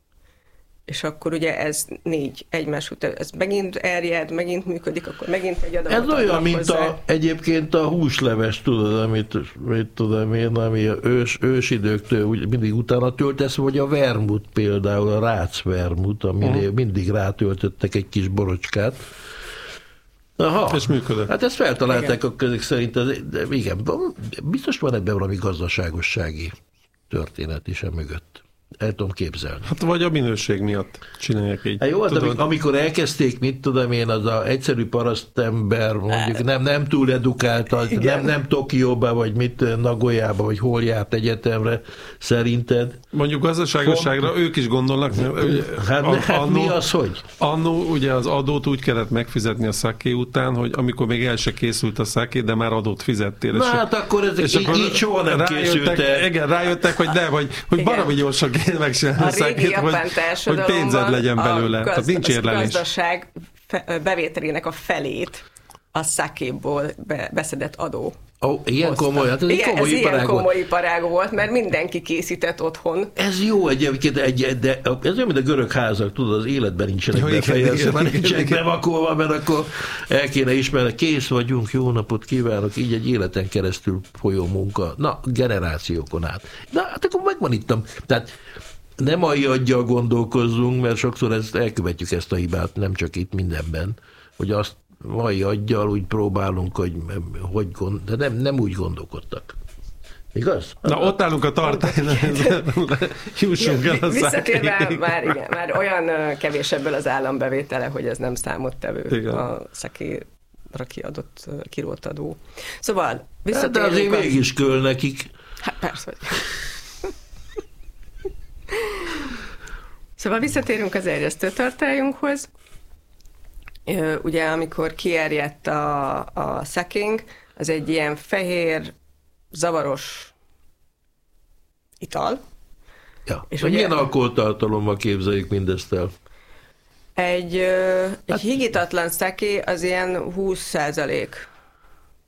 és akkor ugye ez négy egymás után, ez megint erjed, megint működik, akkor megint egy adatot. Ez olyan, mint a, egyébként a húsleves, tudod, amit, mit tudom én, ami a ős, ősidőktől úgy, mindig utána töltesz, vagy a vermut például, a rácvermut, amire uh-huh. mindig rátöltöttek egy kis borocskát. Aha, és működött. Hát ezt feltalálták a közök szerint, az, de igen, biztos van ebben valami gazdaságossági történet is emögött. El tudom képzelni. Hát vagy a minőség miatt csinálják így. Hát jó, az, amikor elkezdték, mit tudom én, az a egyszerű parasztember, mondjuk nem, nem túl edukált, nem, nem Tokióba, vagy mit, Nagoyába, vagy hol járt egyetemre, szerinted? Mondjuk gazdaságosságra Fog... ők is gondolnak. Hát, a, hát annó, mi az, hogy? Annó ugye az adót úgy kellett megfizetni a szaké után, hogy amikor még el se készült a szaké, de már adót fizettél. Na hát akkor ezek és így, akkor így soha nem készült el. Igen, rájöttek, hogy nem, hogy, hogy baromi gyorsan kell megcsinálni a, a szakét, hogy, hogy pénzed legyen belőle. A, gaz, Tehát nincs érlelés. A gazdaság bevételének a felét a szakéból be, beszedett adó. Ó, ilyen komoly, hát ez igen, komoly ez iparág ilyen komoly iparág volt, mert mindenki készített otthon. Ez jó egyébként, egy, de ez olyan, mint a görög házak, tudod, az életben nincsenek befejezve, mert nincsenek bevakolva, mert akkor el kéne ismerni, kész vagyunk, jó napot kívánok, így egy életen keresztül folyó munka. Na, generációkon át. Na, hát akkor megvan itt. Tehát nem mai aggyal gondolkozzunk, mert sokszor ezt, elkövetjük ezt a hibát, nem csak itt, mindenben, hogy azt mai aggyal úgy próbálunk, hogy, hogy gond, de nem, nem úgy gondolkodtak. Igaz? Na, ott állunk a tartálynál, jussunk el a visszatérve már, igen, már olyan kevés ebből az állambevétele, hogy ez nem számottevő igen. a szakéra kiadott, kirótt adó. Szóval visszatérünk. De azért az... mégis köl nekik. Hát persze. Szóval visszatérünk az erjesztőtartályunkhoz. Ugye, amikor kierjedt a, a szaking, az egy ilyen fehér, zavaros ital. Ja. És ugye, milyen alkoholtartalommal képzeljük mindezt el? Egy, egy hát, higítatlan szaké az ilyen húsz százalék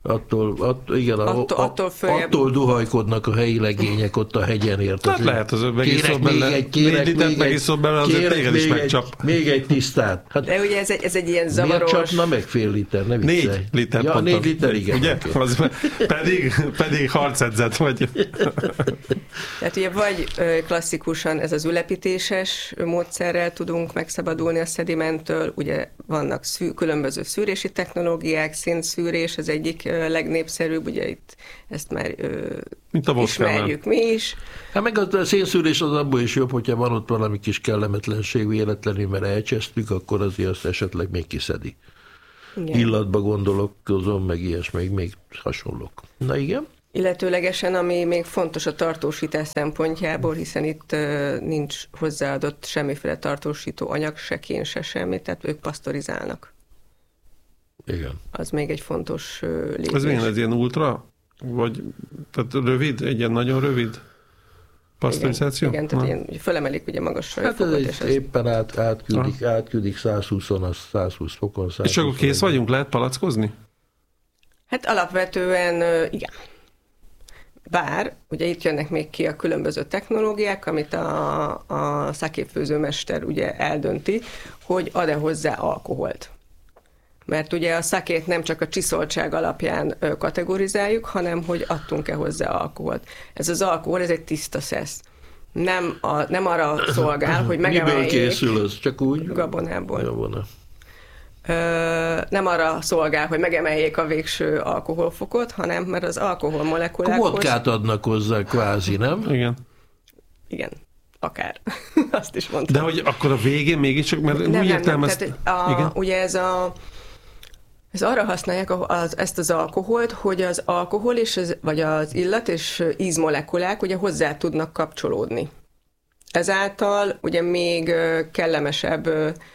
Attól, attól, igen, attól, a, attól, följebb... attól duhajkodnak a helyi legények ott a hegyen, érted? Hát lehet, az megiszol benne, még egy, kérek még egy, megiszol benne, azért téged is megcsap. Még egy tisztát. Hát, de ugye ez egy, ez egy ilyen zavaros... Miért csapna meg fél liter? Ne viccelj. Négy liter. Ja, ponton. négy liter, igen. Ugye? Az, pedig, pedig harcedzett vagy. Tehát ugye vagy klasszikusan ez az ülepítéses módszerrel tudunk megszabadulni a szedimenttől, ugye vannak szű, különböző szűrési technológiák, szénszűrés az egyik legnépszerűbb, ugye itt ezt már mint a ismerjük mi is. Hát meg a szénszűrés az abból is jobb, hogyha van ott valami kis kellemetlenség véletlenül, mert elcsesztük, akkor azért azt esetleg még kiszedi. Igen. Illatba gondolkozom, meg ilyes, meg még hasonlók. Na igen? Illetőlegesen, ami még fontos a tartósítás szempontjából, hiszen itt uh, nincs hozzáadott semmiféle tartósító anyag, se kén, se semmi, tehát ők pasztorizálnak. Igen. Az még egy fontos uh, lépés. Ez milyen, ez ilyen ultra? Vagy tehát rövid, egy ilyen nagyon rövid pasztorizáció? Igen, igen, tehát ilyen, fölemelik ugye magasra. Hát ez egy, ez éppen át, átküldik, átküldik százhúszon, az százhúsz fokon. százhúsz és akkor kész vagyunk, lehet palackozni? Hát alapvetően uh, igen. Bár, ugye itt jönnek még ki a különböző technológiák, amit a, a szaképfőzőmester ugye eldönti, hogy ad-e hozzá alkoholt. Mert ugye a szakét nem csak a csiszoltság alapján kategorizáljuk, hanem hogy adtunk-e hozzá alkoholt. Ez az alkohol, ez egy tiszta szesz. Nem, a, nem arra szolgál, hogy megemeljék... Miből készül az? Csak úgy? Gabonából. Gabona. Ö, nem arra szolgál, hogy megemeljék a végső alkoholfokot, hanem mert az alkohol molekulákhoz... Vodkát adnak hozzá kvázi, nem? Igen. Igen. Akár. Azt is mondtam. De hogy akkor a végén mégiscsak, mert nem, úgy nem, értelmezt... nem. Tehát, a, igen? Ugye ez a... Ez arra használják az, ezt az alkoholt, hogy az alkohol és az, vagy az illat és ízmolekulák ugye hozzá tudnak kapcsolódni. Ezáltal ugye még kellemesebb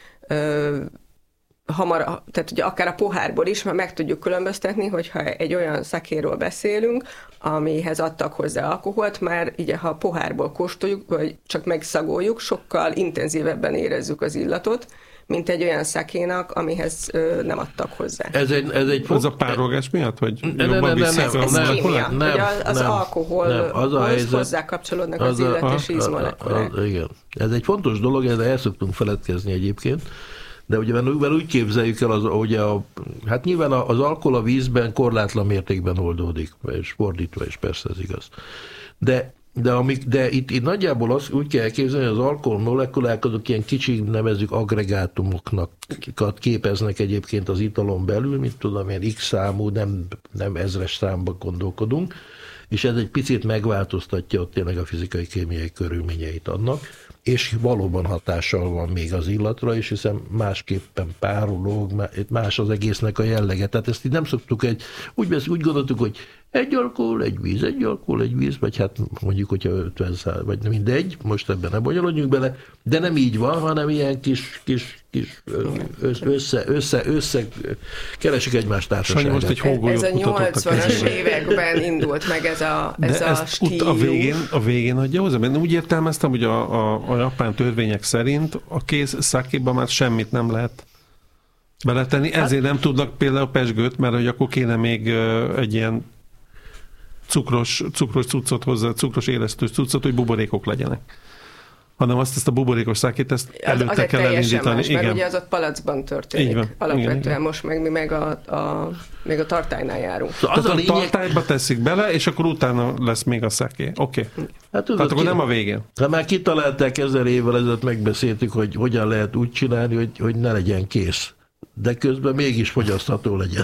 hamar, tehát ugye akár a pohárból is, mert meg tudjuk különböztetni, hogyha egy olyan szakéről beszélünk, amihez adtak hozzá alkoholt, már ugye ha a pohárból kóstoljuk, vagy csak megszagoljuk, sokkal intenzívebben érezzük az illatot, mint egy olyan szakénak, amihez ö, nem adtak hozzá. Ez egy, ez egy az a párolgás miatt? Vagy nem, nem, nem, nem, ez nem, kémia, nem, hogy az, az nem, alkoholhoz nem, az hozzá kapcsolódnak az, az illat és ízmolekulák. Igen. Ez egy fontos dolog, erre el szoktunk feledkezni egyébként, de ugye mert úgy képzeljük el, az, hogy a, hát nyilván az alkohol a vízben korlátlan mértékben oldódik, és fordítva is persze ez igaz. De De, amik, de itt, itt nagyjából azt úgy kell elképzelni, hogy az alkoholmolekulák azok ilyen kicsi, nevezzük agregátumoknak képeznek egyébként az italon belül, mint tudom, ilyen X számú, nem, nem ezres számba gondolkodunk, és ez egy picit megváltoztatja ott tényleg a fizikai-kémiai körülményeit annak, és valóban hatással van még az illatra is, hiszen másképpen párolog, más az egésznek a jellege. Tehát ezt így nem szoktuk egy, úgy, úgy gondoltuk, hogy egy alkohol, egy víz, egy alkohol, egy víz, vagy hát mondjuk, hogyha ötven száz, vagy mindegy, most ebben nem bonyolodjunk bele, de nem így van, hanem ilyen kis, kis, kis össze, össze, össze, keresik egymás társaságát. Most egy hógolyót ez a nyolcvanas években indult meg ez a, ez de a stílus. A végén, a végén adja hozzá, mert úgy értelmeztem, hogy a, a, a japán törvények szerint a kész szakéban már semmit nem lehet beletenni, ezért hát, nem tudnak például pezsgőt, mert hogy akkor kéne még egy ilyen cukros, cukros cuccot hozzá, cukros élesztős cuccot, hogy buborékok legyenek. Hanem azt, ezt a buborékos szákét, ezt előtte az kell elindítani. Más, igen. Mert ugye az ott palacban történik. Van. Alapvetően igen, igen. Most meg mi meg a, a, még a tartálynál járunk. Szóval az a, a lényeg... tartályba teszik bele, és akkor utána lesz még a szaké. Oké. Okay. Hát, Tehát akkor ki... nem a végén. Ha már kitalálták ezer évvel ezelőtt, megbeszéltük, hogy hogyan lehet úgy csinálni, hogy, hogy ne legyen kész. De közben mégis fogyasztható legyen.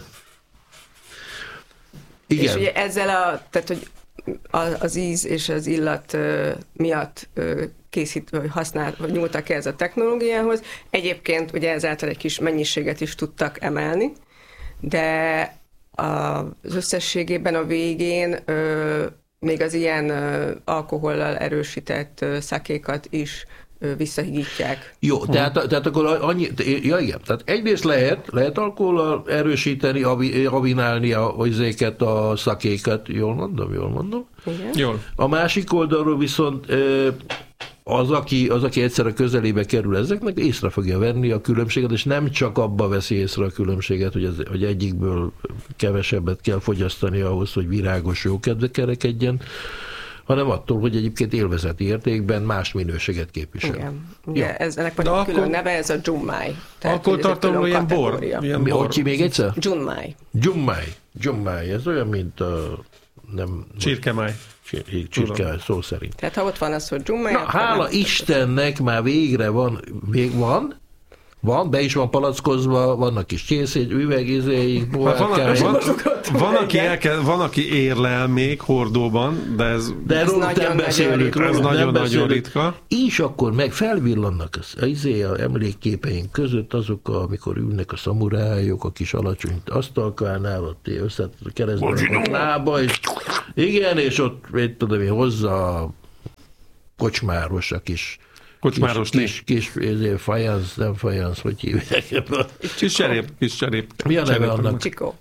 Igen. És ugye ezzel a, tehát, hogy az íz és az illat miatt készít, vagy használ, vagy nyúltak ez a technológiához. Egyébként ugye ezáltal egy kis mennyiséget is tudtak emelni, de az összességében a végén még az ilyen alkohollal erősített szakékat is visszahigítják. Jó, hmm. tehát, tehát akkor annyi, ja igen, tehát egyrészt lehet, lehet alkohollal erősíteni, avinálni a, azéket, a szakékat, jól mondom, jól mondom. Igen. Jól. A másik oldalról viszont az aki, az, aki egyszer a közelébe kerül ezeknek, észre fogja venni a különbséget, és nem csak abba veszi észre a különbséget, hogy, az, hogy egyikből kevesebbet kell fogyasztani ahhoz, hogy virágos, jó kedve kerekedjen, hanem attól, hogy egyébként élvezeti értékben más minőséget képvisel. Igen. Ugye, ja. ez, ennek van egy külön neve, ez a Junmai. Akkor tartom, ilyen bor. Ilyen Mi, bor. Hogy még egyszer? Junmai. Junmai. Junmai. Ez olyan, mint a... Nem, csirkemáj. Csirkemáj, szó szerint. Tehát ha ott van az, hogy Junmai... Na, hála nem... Istennek már végre van, még van, van, be is van palackozva, vannak kis csészégy, üvegizéig, bohárkáig. Van, van, van, aki elke, van, aki érlel még hordóban, de ez... De ez róluk nem beszélünk. Ez nagyon-nagyon ritka. És akkor meg felvillannak az, az izé a emlékképeink között azok, amikor ülnek a szamurájok, a kis alacsony asztalkánál, ott össze keresztben a lába, és igen, és ott, én tudom én, hozzá a kocsmáros, a kis Kocsmáros kis, kis, kis fajansz, nem fajansz, hogy hívják. Kis cserép, kis cserép. Mi a neve annak? Csikó.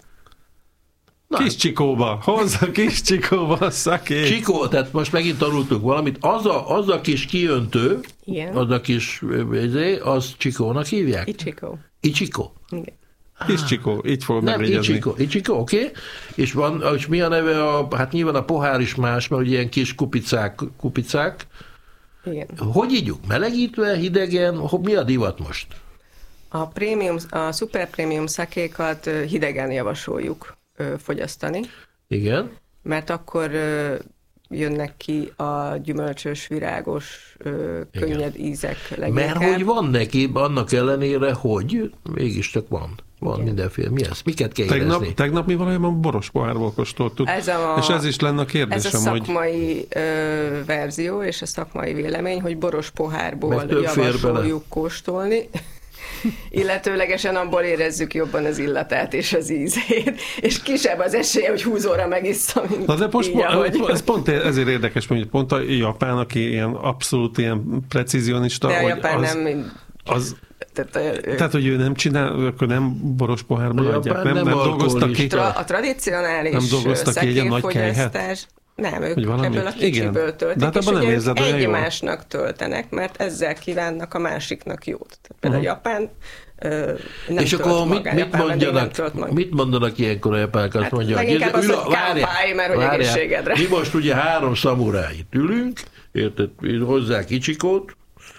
Kis csikóba, hozzá kis csikóba a szaké. Csikó, tehát most megint tanultuk valamit, az a, az a kis kiöntő, igen. az a kis, az csikónak hívják? Icsikó. Icsikó. Igen. Kis csikó, így fog megjegyezni. Icsikó, Icsikó, oké. Okay. És van, és mi a neve, a, hát nyilván a pohár is más, mert ilyen kis kupicák, kupicák. Igen. Hogy ígyunk? Melegítve, hidegen? Mi a divat most? A prémium, a szuper prémium szakékat hidegen javasoljuk fogyasztani. Igen. Mert akkor jönnek ki a gyümölcsös, virágos, könnyed igen. ízek leginkább. Mert hogy van neki, annak ellenére, hogy mégis csak van. Van igen. mindenféle. Mi ez? Miket kell tegnap, érezni? tegnap mi valójában boros pohárból kóstoltuk. Ez a, és ez is lenne a kérdésem, ez a szakmai hogy... ö, verzió és a szakmai vélemény, hogy boros pohárból javasoljuk kóstolni. Illetőlegesen abból érezzük jobban az illatát és az ízét, és kisebb az esélye, hogy húsz óra megisszam, mint na de most így, ahogy... ez pont ezért érdekes, hogy pont a japán, aki ilyen abszolút ilyen precízionista. De a hogy japán az, nem... Az, tehát, tehát, hogy ő nem csinál, akkor nem boros pohárból adják, nem, nem, nem dolgoztak ki. Tra- a tradicionális szakéfogyasztás, nem, ők ebből a kicsiből töltik, de hát és ugye érzed, egymásnak töltenek, mert ezzel kívánnak a másiknak jót. Tehát például uh-huh. a Japán ö, nem és akkor mit, mit, mondanak, mit mondanak ilyenkor a japánok? Azt hát mondja, leginkább az, hogy kámpáj, mert hogy egészségedre. Mi most ugye három szamuráit ülünk, érted, hozzák Icsikót,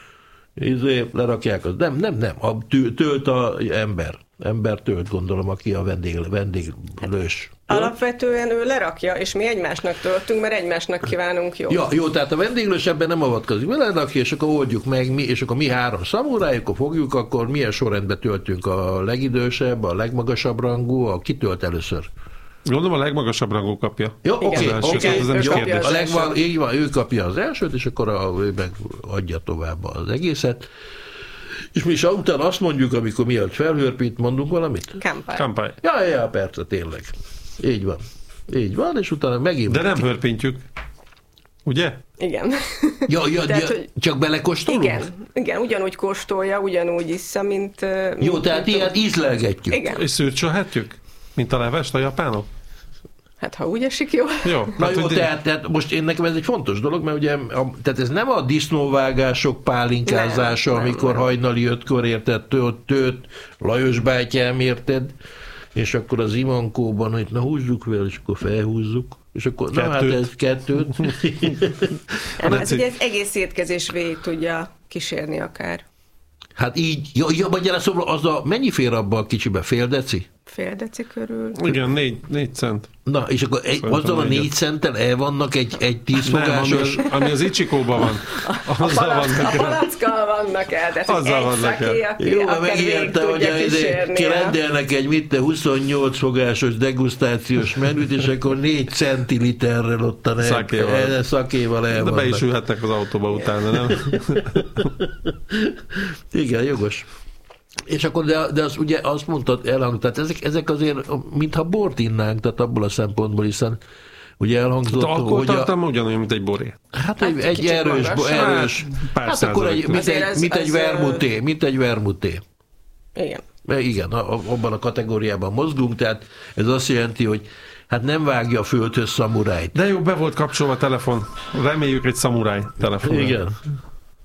izé, lerakják az. Nem, nem, nem. A tölt a ember. Ember tölt, gondolom, aki a vendég, vendéglős. Hát, alapvetően ő lerakja, és mi egymásnak töltünk, mert egymásnak kívánunk jót. Ja, jó, tehát a vendéglős ebben nem avatkozik. Lerakja, és akkor oldjuk meg, mi, és akkor mi három szamuráj, akkor fogjuk, akkor milyen sorrendben töltünk a legidősebb, a legmagasabb rangú, a kitölt először. Gondolom a legmagasabb rangú kapja. Jó, oké, oké. A legvan, így van, ő kapja az elsőt, és akkor a, ő meg adja tovább az egészet. És mi is utána azt mondjuk, amikor mielőtt felhörpít, mondunk valamit? Kampai. Kampai. Ja, ja, persze, tényleg. Így van. Így van, és utána megint... De nem hörpintjük. Ugye? Igen. Ja, ja, tehát, ja hogy... csak belekóstolunk? Igen, igen, ugyanúgy kóstolja, ugyanúgy issza, mint... mint jó, tehát ilyen ízlelgetjük. Igen. És szürcsölhetjük? Mint a levest a japánok? Hát, ha úgy esik, jó. jó Na hát, jó, tehát, tehát most én nekem ez egy fontos dolog, mert ugye a, tehát ez nem a disznóvágások pálinkázása, nem, amikor nem, hajnali ötkor érted, tőt, tőt, Lajos bátyám érted, és akkor az imankóban, hogy na húzzuk vele, és akkor felhúzzuk, és akkor kettőt. Na hát ez kettőt. nem, ez ugye ez egész étkezés végig tudja kísérni akár. Hát így, ja, ja magyarán szóval az a, mennyi fér abban a kicsibe? Fél deci? Fél deci körül. Igen, négy, négy cent. Na, és akkor egy, azzal a négy centtel elvannak egy, egy tízfogásos... Nem, ami, ami az Icsikóban van. A, a, palack, a palackkal vannak el, de azzal egy szaké, aki jó, akár végig tudja kísérni. Kirendelnek egy mit, huszonnyolc fogásos degustációs menüt, és akkor négy centiliterrel ott a szakéval. szakéval elvannak. De be is ülhetnek az autóba utána, nem? Igen, jogos. És akkor, de, de az, ugye azt mondtad, elhangzott, tehát ezek, ezek azért, mintha bort innánk, tehát abból a szempontból, hiszen ugye elhangzott, de hogy... tartalma a... ugyanolyan, mint egy boré. Hát egy, hát egy erős, bo, erős hát, hát akkor egy, mint, egy, az, mint egy az, vermuté, mint egy vermuté. Igen. Igen, abban a kategóriában mozgunk, tehát ez azt jelenti, hogy hát nem vágja a földhöz szamurájt. De jó, be volt kapcsolva a telefon. Reméljük egy szamuráj telefon. Igen.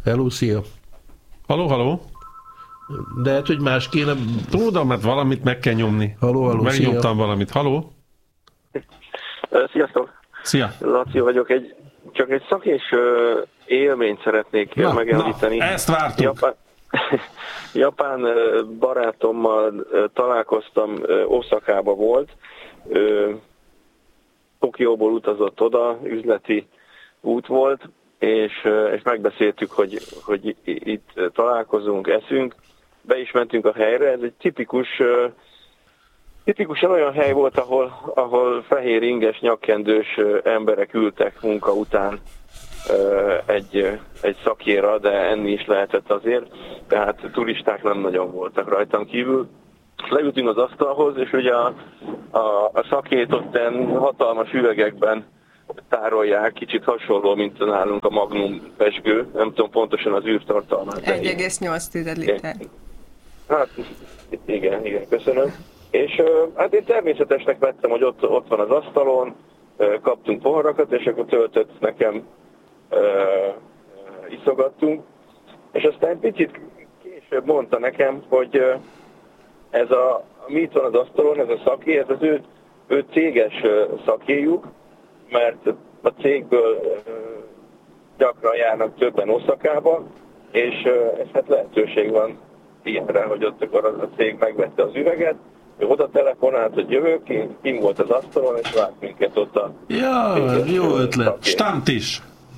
Hello, szia! Haló, haló? De hát, hogy más kéne... Tudom, mert valamit meg kell nyomni. Haló, haló, Megnyomtam szia. valamit. Haló? Sziasztok! Szia! Laci vagyok, egy, csak egy szakés ö, élményt szeretnék Na, megemlíteni. na, ezt vártuk. Japán, Japán ö, barátommal ö, találkoztam, ö, Osakába volt, ö, Tokióból utazott oda, üzleti út volt, és, ö, és megbeszéltük, hogy, hogy itt találkozunk, eszünk, be is mentünk a helyre, ez egy tipikus... Ö, Tipikusan olyan hely volt, ahol, ahol fehér inges, nyakkendős emberek ültek munka után egy, egy szakjéra, de enni is lehetett azért, tehát turisták nem nagyon voltak rajtam kívül. Leültünk az asztalhoz, és ugye a, a, a szakjét ott hatalmas üvegekben tárolják, kicsit hasonló, mint nálunk a Magnum pezsgő, nem tudom pontosan az űrtartalmát. egy egész nyolc liter. Hát igen, igen, köszönöm. És hát én természetesnek vettem, hogy ott, ott van az asztalon, kaptunk poharakat, és akkor töltött nekem, uh, iszogattunk. És aztán picit később mondta nekem, hogy ez a, mi itt van az asztalon, ez a szaké, ez az ő, ő céges szakéjuk, mert a cégből uh, gyakran járnak többen Oszakába, és uh, hát lehetőség van ilyenre, hogy ott akkor a cég megvette az üveget, ő oda telefonált, hogy jövök, én kim volt az asztalon, és várt minket ott a... Ja, jó ötlet. Stant is.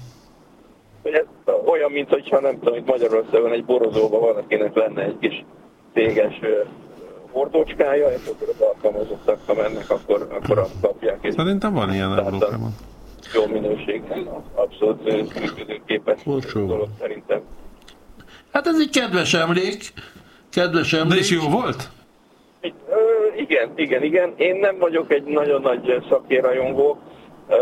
Olyan, mint hogyha nem tudom, itt Magyarországon egy borozóban van, akinek lenne egy kis téges hordócskája, és akkor az alkalmazottak, ha mennek, akkor, akkor kapják. Szerintem van ilyen Európában. Jó minőségben, abszolút működőképes dolog szerintem. Hát ez egy kedves emlék. Kedves emlék. De is jó volt? Uh, igen, igen, igen. Én nem vagyok egy nagyon nagy szakérrajongó. Uh,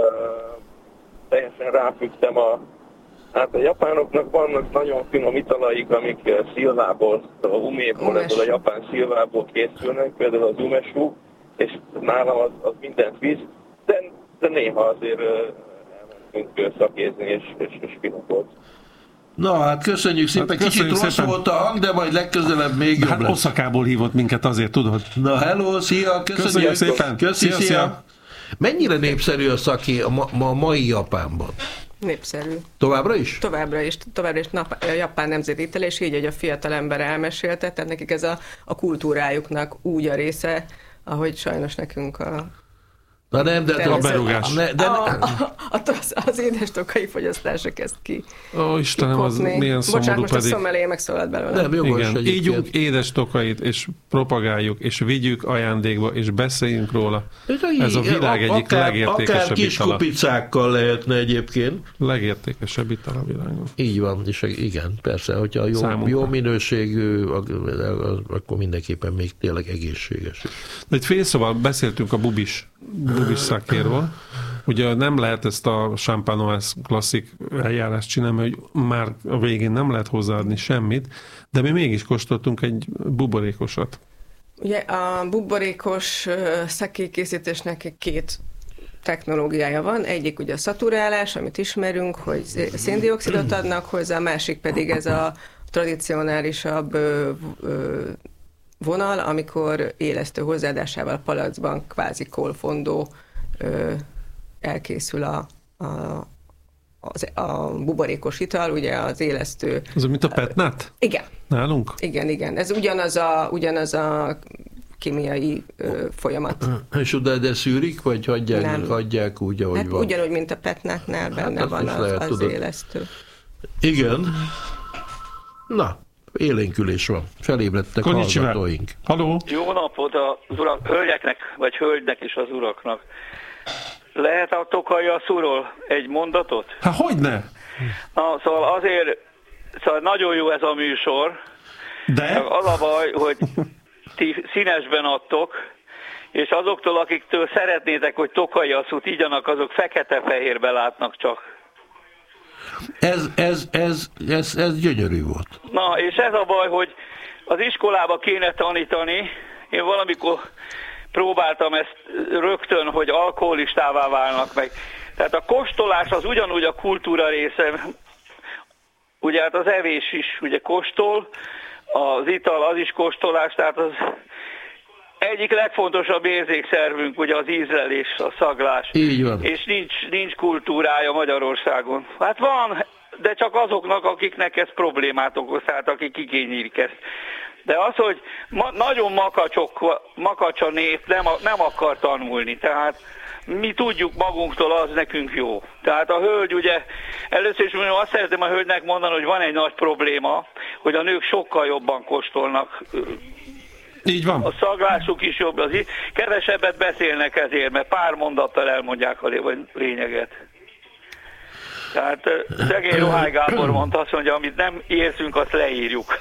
teljesen ráfügtem a... Hát a japánoknak vannak nagyon finom italaik, amik szilvából, a uméból, ebből a japán szilvából készülnek, például az umesú, és nálam az, az mindent visz, de, de néha azért uh, elmentünk szakézni, és, és, és finom volt. Na hát köszönjük szépen, hát kicsit rossz szépen. Volt a hang, de majd legközelebb még jobb hát lesz. Oszakából hívott minket azért, tudod. Na hello, szia, köszönjük, köszönjük szépen. Köszi, szia, szia. Mennyire népszerű a szaké a, ma, a mai Japánban? Népszerű. Továbbra is? Továbbra is. Továbbra is nap, a japán nemzeti ital, és így, hogy a fiatal ember elmesélte, tehát nekik ez a, a kultúrájuknak úgy a része, ahogy sajnos nekünk a... Na nem, de a berugás. Ne, de a, a, a, az, az édes tokai fogyasztása kezd ki. Ó, Istenem, az milyen szomorú. Bocsánat, most pedig. A szommelé megszólalt belőle. Nem, jogos, igen, ígyunk édes tokait, és propagáljuk, és vigyük ajándékba, és beszéljünk róla. Ez a világ egyik akár, legértékesebb akár kis itala. kupicákkal lehetne egyébként. Legértékesebb itala a világon. Így van, és igen, persze, hogyha jó, jó minőségű, akkor mindenképpen még tényleg egészséges. De egy fél szóval beszéltünk a bubis, bubis szakéról. Ugye nem lehet ezt a champanoise klasszik eljárást csinálni, hogy már a végén nem lehet hozzáadni semmit, de mi mégis kóstoltunk egy buborékosat. Ugye a buborékos szaké készítésnek két technológiája van. Egyik ugye a szaturálás, amit ismerünk, hogy széndioxidot adnak hozzá, a másik pedig ez a tradicionálisabb vonal, amikor élesztő hozzáadásával palacban kvázi kolfondó elkészül a, a, az, a buborékos ital, ugye az élesztő... Az mint a petnát? Igen. Nálunk? Igen, igen. Ez ugyanaz a, ugyanaz a kémiai ö, folyamat. És oda de szűrik, vagy hagyják, hagyják úgy, ahogy hát van? Ugyanúgy, mint a petnátnál benne hát van az, lehet, az élesztő. Igen. Na, élénkülés van. Felébredtek Konnichiwa. hallgatóink. Halló. Jó napot az urak, hölgyeknek, vagy hölgynek és az uraknak. Lehet a Tokaja Szuról egy mondatot? Hát hogyne? Na, szóval azért, szóval nagyon jó ez a műsor. De? Az a baj, hogy ti színesben adtok, és azoktól, akiktől szeretnétek, hogy Tokaja Szút igyanak, azok fekete-fehérbe látnak csak. Ez, ez, ez, ez, ez gyönyörű volt. Na, és ez a baj, hogy az iskolába kéne tanítani. Én valamikor próbáltam ezt rögtön, hogy alkoholistává válnak meg. Tehát a kóstolás az ugyanúgy a kultúra része. ugye hát az evés is ugye kóstol, az ital az is kóstolás, tehát az egyik legfontosabb érzékszervünk ugye az ízlelés, a szaglás. Így van. És nincs, nincs kultúrája Magyarországon. Hát van, de csak azoknak, akiknek ez problémát okoz, tehát akik igénylik ezt. De az, hogy ma, nagyon makacsok, makacs a nép nem, nem akar tanulni, tehát mi tudjuk magunktól, az nekünk jó. Tehát a hölgy ugye, először is mondom, azt szeretném a hölgynek mondani, hogy van egy nagy probléma, hogy a nők sokkal jobban kóstolnak. Így van. A szaglásuk is jobb, az így. Kevesebbet beszélnek ezért, mert pár mondattal elmondják a lényeget. Tehát szegény Ruhály Gábor mondta, azt mondja, amit nem érzünk, azt leírjuk.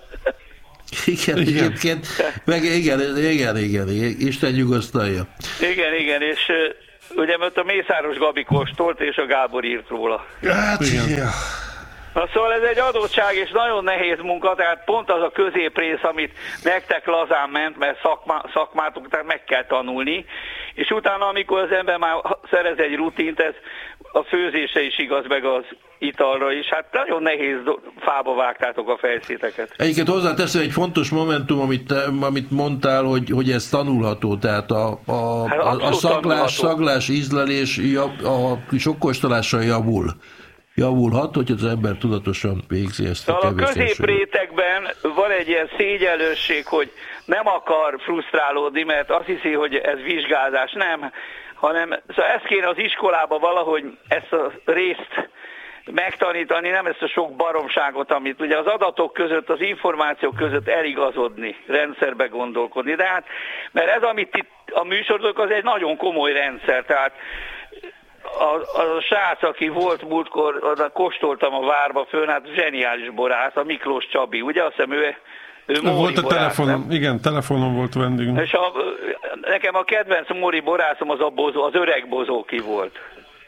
Igen, igen, egyébként, meg igen, igen, igen, igen, Isten nyugosztalja. Igen, igen, és ugye mert a Mészáros Gabi kóstolt, és a Gábor írt róla. Hát, igen. Na szóval ez egy adottság, és nagyon nehéz munka, tehát pont az a középrész, amit nektek lazán ment, mert szakmá, szakmátok, tehát meg kell tanulni, és utána, amikor az ember már szerez egy rutint, ez a főzése is igaz, meg az italra is, hát nagyon nehéz fába vágtátok a fejszéteket. Egyébként hozzáteszem egy fontos momentum, amit, amit mondtál, hogy, hogy ez tanulható, tehát a, a, hát a, a szaglás, szaglás, ízlelés a sokkóstolással javul. Javulhat, hogy az ember tudatosan végzi ezt a tevékenységet. A középrétegben van egy ilyen szégyellősség, hogy nem akar frusztrálódni, mert azt hiszi, hogy ez vizsgázás. Nem, hanem szóval ezt kéne az iskolába valahogy ezt a részt megtanítani, nem ezt a sok baromságot, amit ugye az adatok között, az információk között eligazodni, rendszerbe gondolkodni. De hát, mert ez, amit itt a műsorok, az egy nagyon komoly rendszer, tehát A, a srác, aki volt múltkor, oda kóstoltam a várba fönn, hát zseniális borász, a Miklós Csabi, ugye? Azt hiszem ő, ő Móri volt a borász, telefonon, nem? Igen, telefonon volt vendégünk. És a, nekem a kedvenc Móri borászom az a bozó, az öreg Bozóki volt.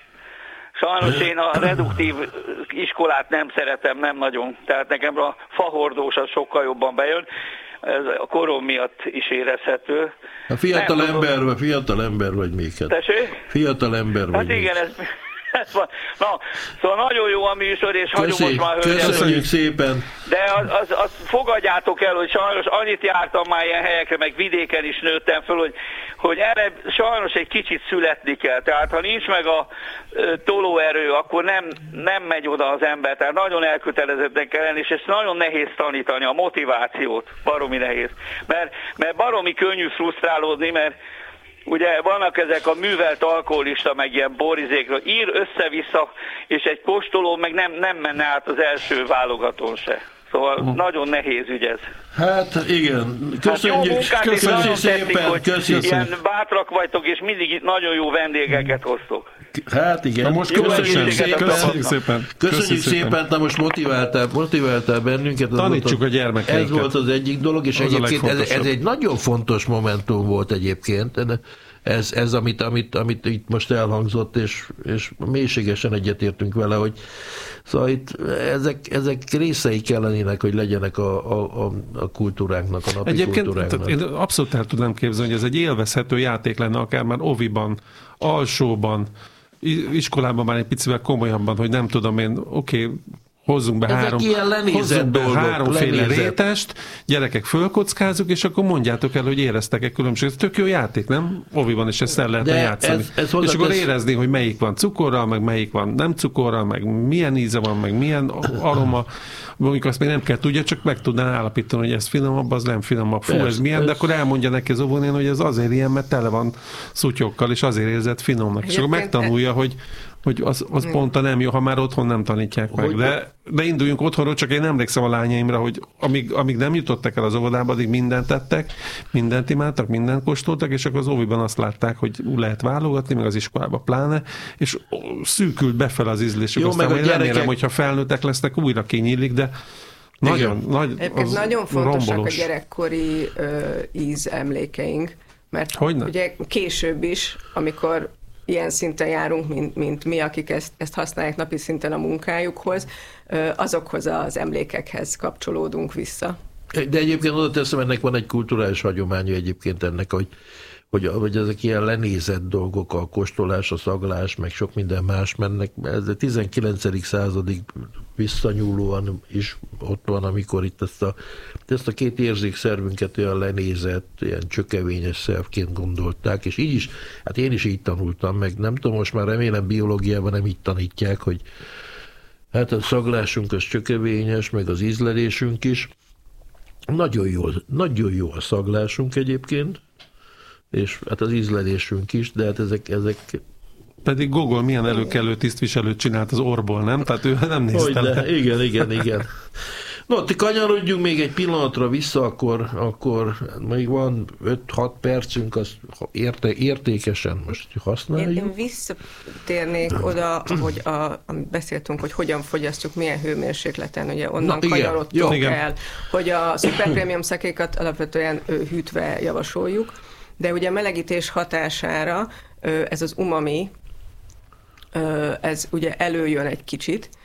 Sajnos én a reduktív iskolát nem szeretem, nem nagyon, tehát nekem a fahordós az sokkal jobban bejön. Ez a korom miatt is érezhető. A fiatal nem, ember vagy, fiatal ember vagy még. Tessék? Fiatal ember vagy. Hát igen, ez, ez van. Na, szóval nagyon jó a műsor, és hagyom most már hölgyet. Köszönjük szépen. De az, az, az fogadjátok el, hogy sajnos annyit jártam már ilyen helyekre, meg vidéken is nőttem föl, hogy, hogy erre sajnos egy kicsit születni kell. Tehát ha nincs meg a ö, tolóerő, akkor nem, nem megy oda az ember. Tehát nagyon elkötelezettnek kell lenni, és ezt nagyon nehéz tanítani, a motivációt. Baromi nehéz. Mert, mert baromi könnyű frusztrálódni, mert ugye vannak ezek a művelt alkoholista, meg ilyen borizékről, ír össze-vissza, és egy kóstoló meg nem, nem menne át az első válogatón se. Szóval uh. nagyon nehéz ügy ez. Hát igen, köszönjük, hát köszönjük szépen, tetszik, hogy köszönjük. Ilyen bátrak vagytok, és mindig itt nagyon jó vendégeket hoztok. Hát igen. Na most köszönjük szépen. Köszönjük szépen. Köszönjük szépen, na most motiváltál, motiváltál bennünket. Tanítsuk a gyermekeinket. Ez volt az egyik dolog, és az egyébként ez, ez egy nagyon fontos momentum volt egyébként. Ez, ez amit, amit, amit itt most elhangzott, és, és mélységesen egyetértünk vele, hogy szóval itt ezek, ezek részei kellenének, hogy legyenek a, a, a kultúránknak, a napi Egyébként, kultúránknak. Én abszolút el tudnám képzelni, hogy ez egy élvezhető játék lenne, akár már oviban, alsóban, iskolában már egy picivel komolyabban, hogy nem tudom én, oké, okay, hozzunk be, három, hozzunk be dolgok, háromféle lenézett. rétest, gyerekek fölkockázunk, és akkor mondjátok el, hogy éreztek-e különbséget. Tök jó játék, nem? Oviban is ezt el lehetne játszani. Ez, ez és akkor tesz... érezni, hogy melyik van cukorral, meg melyik van nem cukorral, meg milyen íze van, meg milyen aroma. Mondjuk azt még nem kell tudja, csak meg tudná állapítani, hogy ez finomabb, az nem finomabb. Fú, ez, ez milyen, ez... de akkor elmondja neki az óvónén, hogy ez azért ilyen, mert tele van szutyokkal, és azért érzett finomnak. És akkor megtanulja, hogy hogy az, az hmm. pont a nem jó, ha már otthon nem tanítják meg. De, de induljunk otthonról, csak én emlékszem a lányaimra, hogy amíg, amíg nem jutottak el az óvodába, addig mindent tettek, mindent imádtak, mindent kóstoltak, és akkor az óviban azt látták, hogy lehet válogatni, meg az iskolába pláne, és szűkült befele az ízlésük. Jó, aztán meg a gyerekek... remélem, hogyha felnőttek lesznek, újra kinyílik, de nagyon, nagy, nagyon fontosak rombolós. A gyerekkori ö, ízemlékeink, mert Hogyne? ugye később is, amikor ilyen szinten járunk, mint, mint mi, akik ezt, ezt használják napi szinten a munkájukhoz, azokhoz az emlékekhez kapcsolódunk vissza. De egyébként oda teszem, ennek van egy kulturális hagyománya egyébként ennek, hogy, hogy, hogy ezek ilyen lenézett dolgok, a kóstolás, a szaglás, meg sok minden más mennek. Ez a tizenkilencedik századig visszanyúlóan is ott van, amikor itt ezt a, ezt a két érzékszervünket olyan lenézett, ilyen csökevényes szervként gondolták, és így is, hát én is így tanultam meg, nem tudom, most már remélem biológiában nem így tanítják, hogy hát a szaglásunk az csökevényes, meg az ízlelésünk is. Nagyon jó, nagyon jó a szaglásunk egyébként, és hát az ízlelésünk is, de hát ezek... ezek Pedig Gogol milyen előkelő tisztviselőt csinált az orból, nem? Tehát ő nem nézte le. Igen, igen, igen. No, ti kanyarodjunk még egy pillanatra vissza, akkor, akkor még van öt-hat percünk, azt érte, értékesen most használjuk. Én, én visszatérnék oda, hogy a, amit beszéltünk, hogy hogyan fogyasztjuk, milyen hőmérsékleten, ugye onnan Na, kanyarodtunk igen, el, hogy a szuperprémium szakékat alapvetően hűtve javasoljuk, de ugye a melegítés hatására ez az umami, ez ugye előjön egy kicsit,